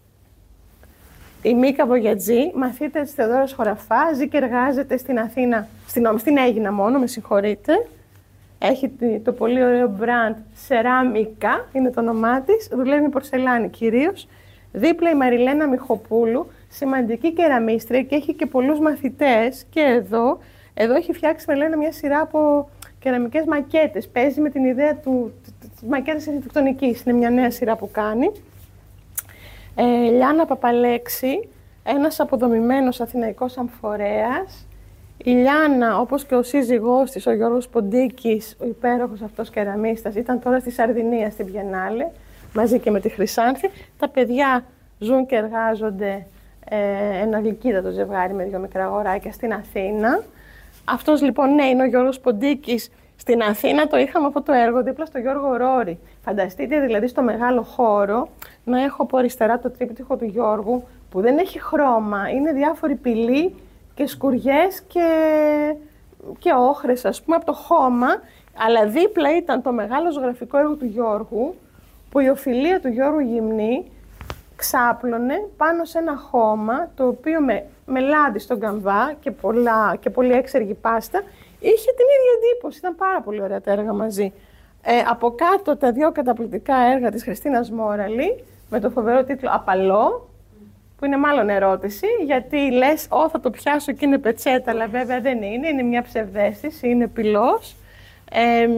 η Μίκα Βογιατζή, μαθήτρια της Θεοδόρας Χωραφά, ζει και εργάζεται στην Αθήνα, στην, στην Αίγινα μόνο, με συγχωρείτε. Έχει το πολύ ωραίο μπραντ Σεράμικα, είναι το όνομά της, δουλεύει με πορσελάνη κυρίως. Δίπλα η Μαριλένα Μιχοπούλου, σημαντική κεραμίστρια και έχει και πολλούς μαθητές και εδώ. Εδώ έχει φτιάξει με λένε μια σειρά από κεραμικές μακέτες. Παίζει με την ιδέα του, της μακέτας αρχιτεκτονικής. Είναι μια νέα σειρά που κάνει. Ε, Λιάννα Παπαλέξη, ένας αποδομημένος αθηναϊκός αμφορέας. Η Λιάννα, όπως και ο σύζυγός της, ο Γιώργος Ποντίκης, ο υπέροχος αυτός κεραμίστας, ήταν τώρα στη Σαρδινία, στην Πιενάλε, μαζί και με τη Χρυσάνθη. Τα παιδιά ζουν και εργάζονται, ε, ένα γλυκύτατο ζευγάρι με δύο μικρά αγοράκια στην Αθήνα. Αυτός λοιπόν, ναι, είναι ο Γιώργος Ποντίκης. Στην Αθήνα το είχαμε αυτό το έργο δίπλα στο Γιώργο Ρόρη. Φανταστείτε δηλαδή στο μεγάλο χώρο να έχω από αριστερά το τρίπτυχο του Γιώργου, που δεν έχει χρώμα, είναι διάφοροι πυλοί και σκουριές και, και όχρες, ας πούμε, από το χώμα, αλλά δίπλα ήταν το μεγάλο ζωγραφικό έργο του Γιώργου, που η οφειλία του Γιώργου Γυμνή ξάπλωνε πάνω σε ένα χώμα, το οποίο με, με λάδι στον καμβά και, πολλά, και πολύ έξεργη πάστα, είχε την ίδια εντύπωση. Ήταν πάρα πολύ ωραία τα έργα μαζί. Ε, από κάτω τα δύο καταπληκτικά έργα της Χριστίνας Μόραλη, με το φοβερό τίτλο «Απαλό», που είναι μάλλον ερώτηση, γιατί λες, «Ω, θα το πιάσω και είναι πετσέτα», αλλά βέβαια δεν είναι, είναι μια ψευδαίσθηση, είναι πυλός. Ε,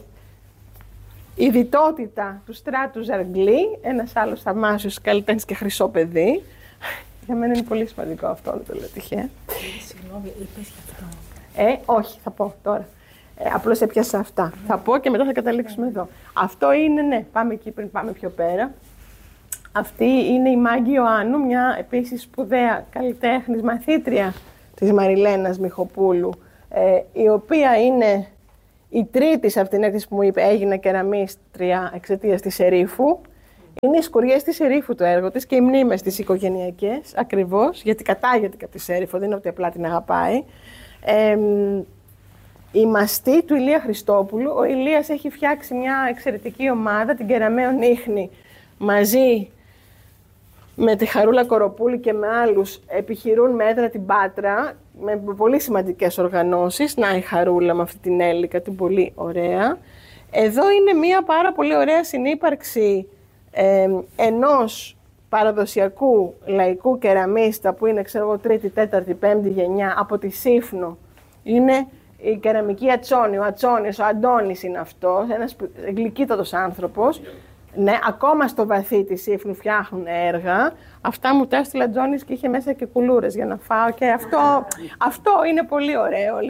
η διτότητα του Στράτου Ζαργκλή, ένας άλλος θαυμάσιος καλλιτέχνης και χρυσό παιδί. Για μένα είναι πολύ σημαντικό αυτό, δεν το λέω τυχαία. Συγγνώμη, είπες γι' αυτό. Ε, όχι, θα πω τώρα. Ε, απλώς έπιασα αυτά. Θα πω και μετά θα καταλήξουμε εδώ. Αυτό είναι, ναι, πάμε εκεί πριν πάμε πιο πέρα. Αυτή είναι η Μάγκη Ιωάννου, μια επίσης σπουδαία καλλιτέχνης μαθήτρια της Μαριλένας Μιχοπούλου, ε, η οποία είναι η τρίτη σε αυτήν την έκθεση που μου είπε έγινα κεραμίστρια εξαιτίας της Ερήφου. Είναι οι σκουριές της Ερήφου το έργο της και οι μνήμες της οικογενειακές, ακριβώς, γιατί κατάγεται και από τη Ερήφου, δεν είναι ότι απλά την αγαπάει. Ε, η μαστή του Ηλία Χριστόπουλου, ο Ηλίας έχει φτιάξει μια εξαιρετική ομάδα, την Κεραμαίο Ίχνη, μαζί με τη Χαρούλα Κοροπούλη και με άλλους επιχειρούν μέτρα την Πάτρα, με πολύ σημαντικές οργανώσεις. Να η Χαρούλα με αυτή την Έλικα, την πολύ ωραία. Εδώ είναι μια πάρα πολύ ωραία συνύπαρξη ε, ενός παραδοσιακού λαϊκού κεραμίστα που είναι, ξέρω εγώ, τρίτη, τέταρτη, πέμπτη γενιά από τη Σύφνο. Είναι η κεραμική Ατσόνη, ο Ατσόνης, ο Αντώνης είναι αυτός, ένας γλυκύτατος άνθρωπος. Ναι, ακόμα στο βαθύ της Σύφνου φτιάχνουν έργα. Αυτά μου τα έστειλε Τζόνης και είχε μέσα και κουλούρες για να φάω και αυτό, αυτό είναι πολύ ωραίο.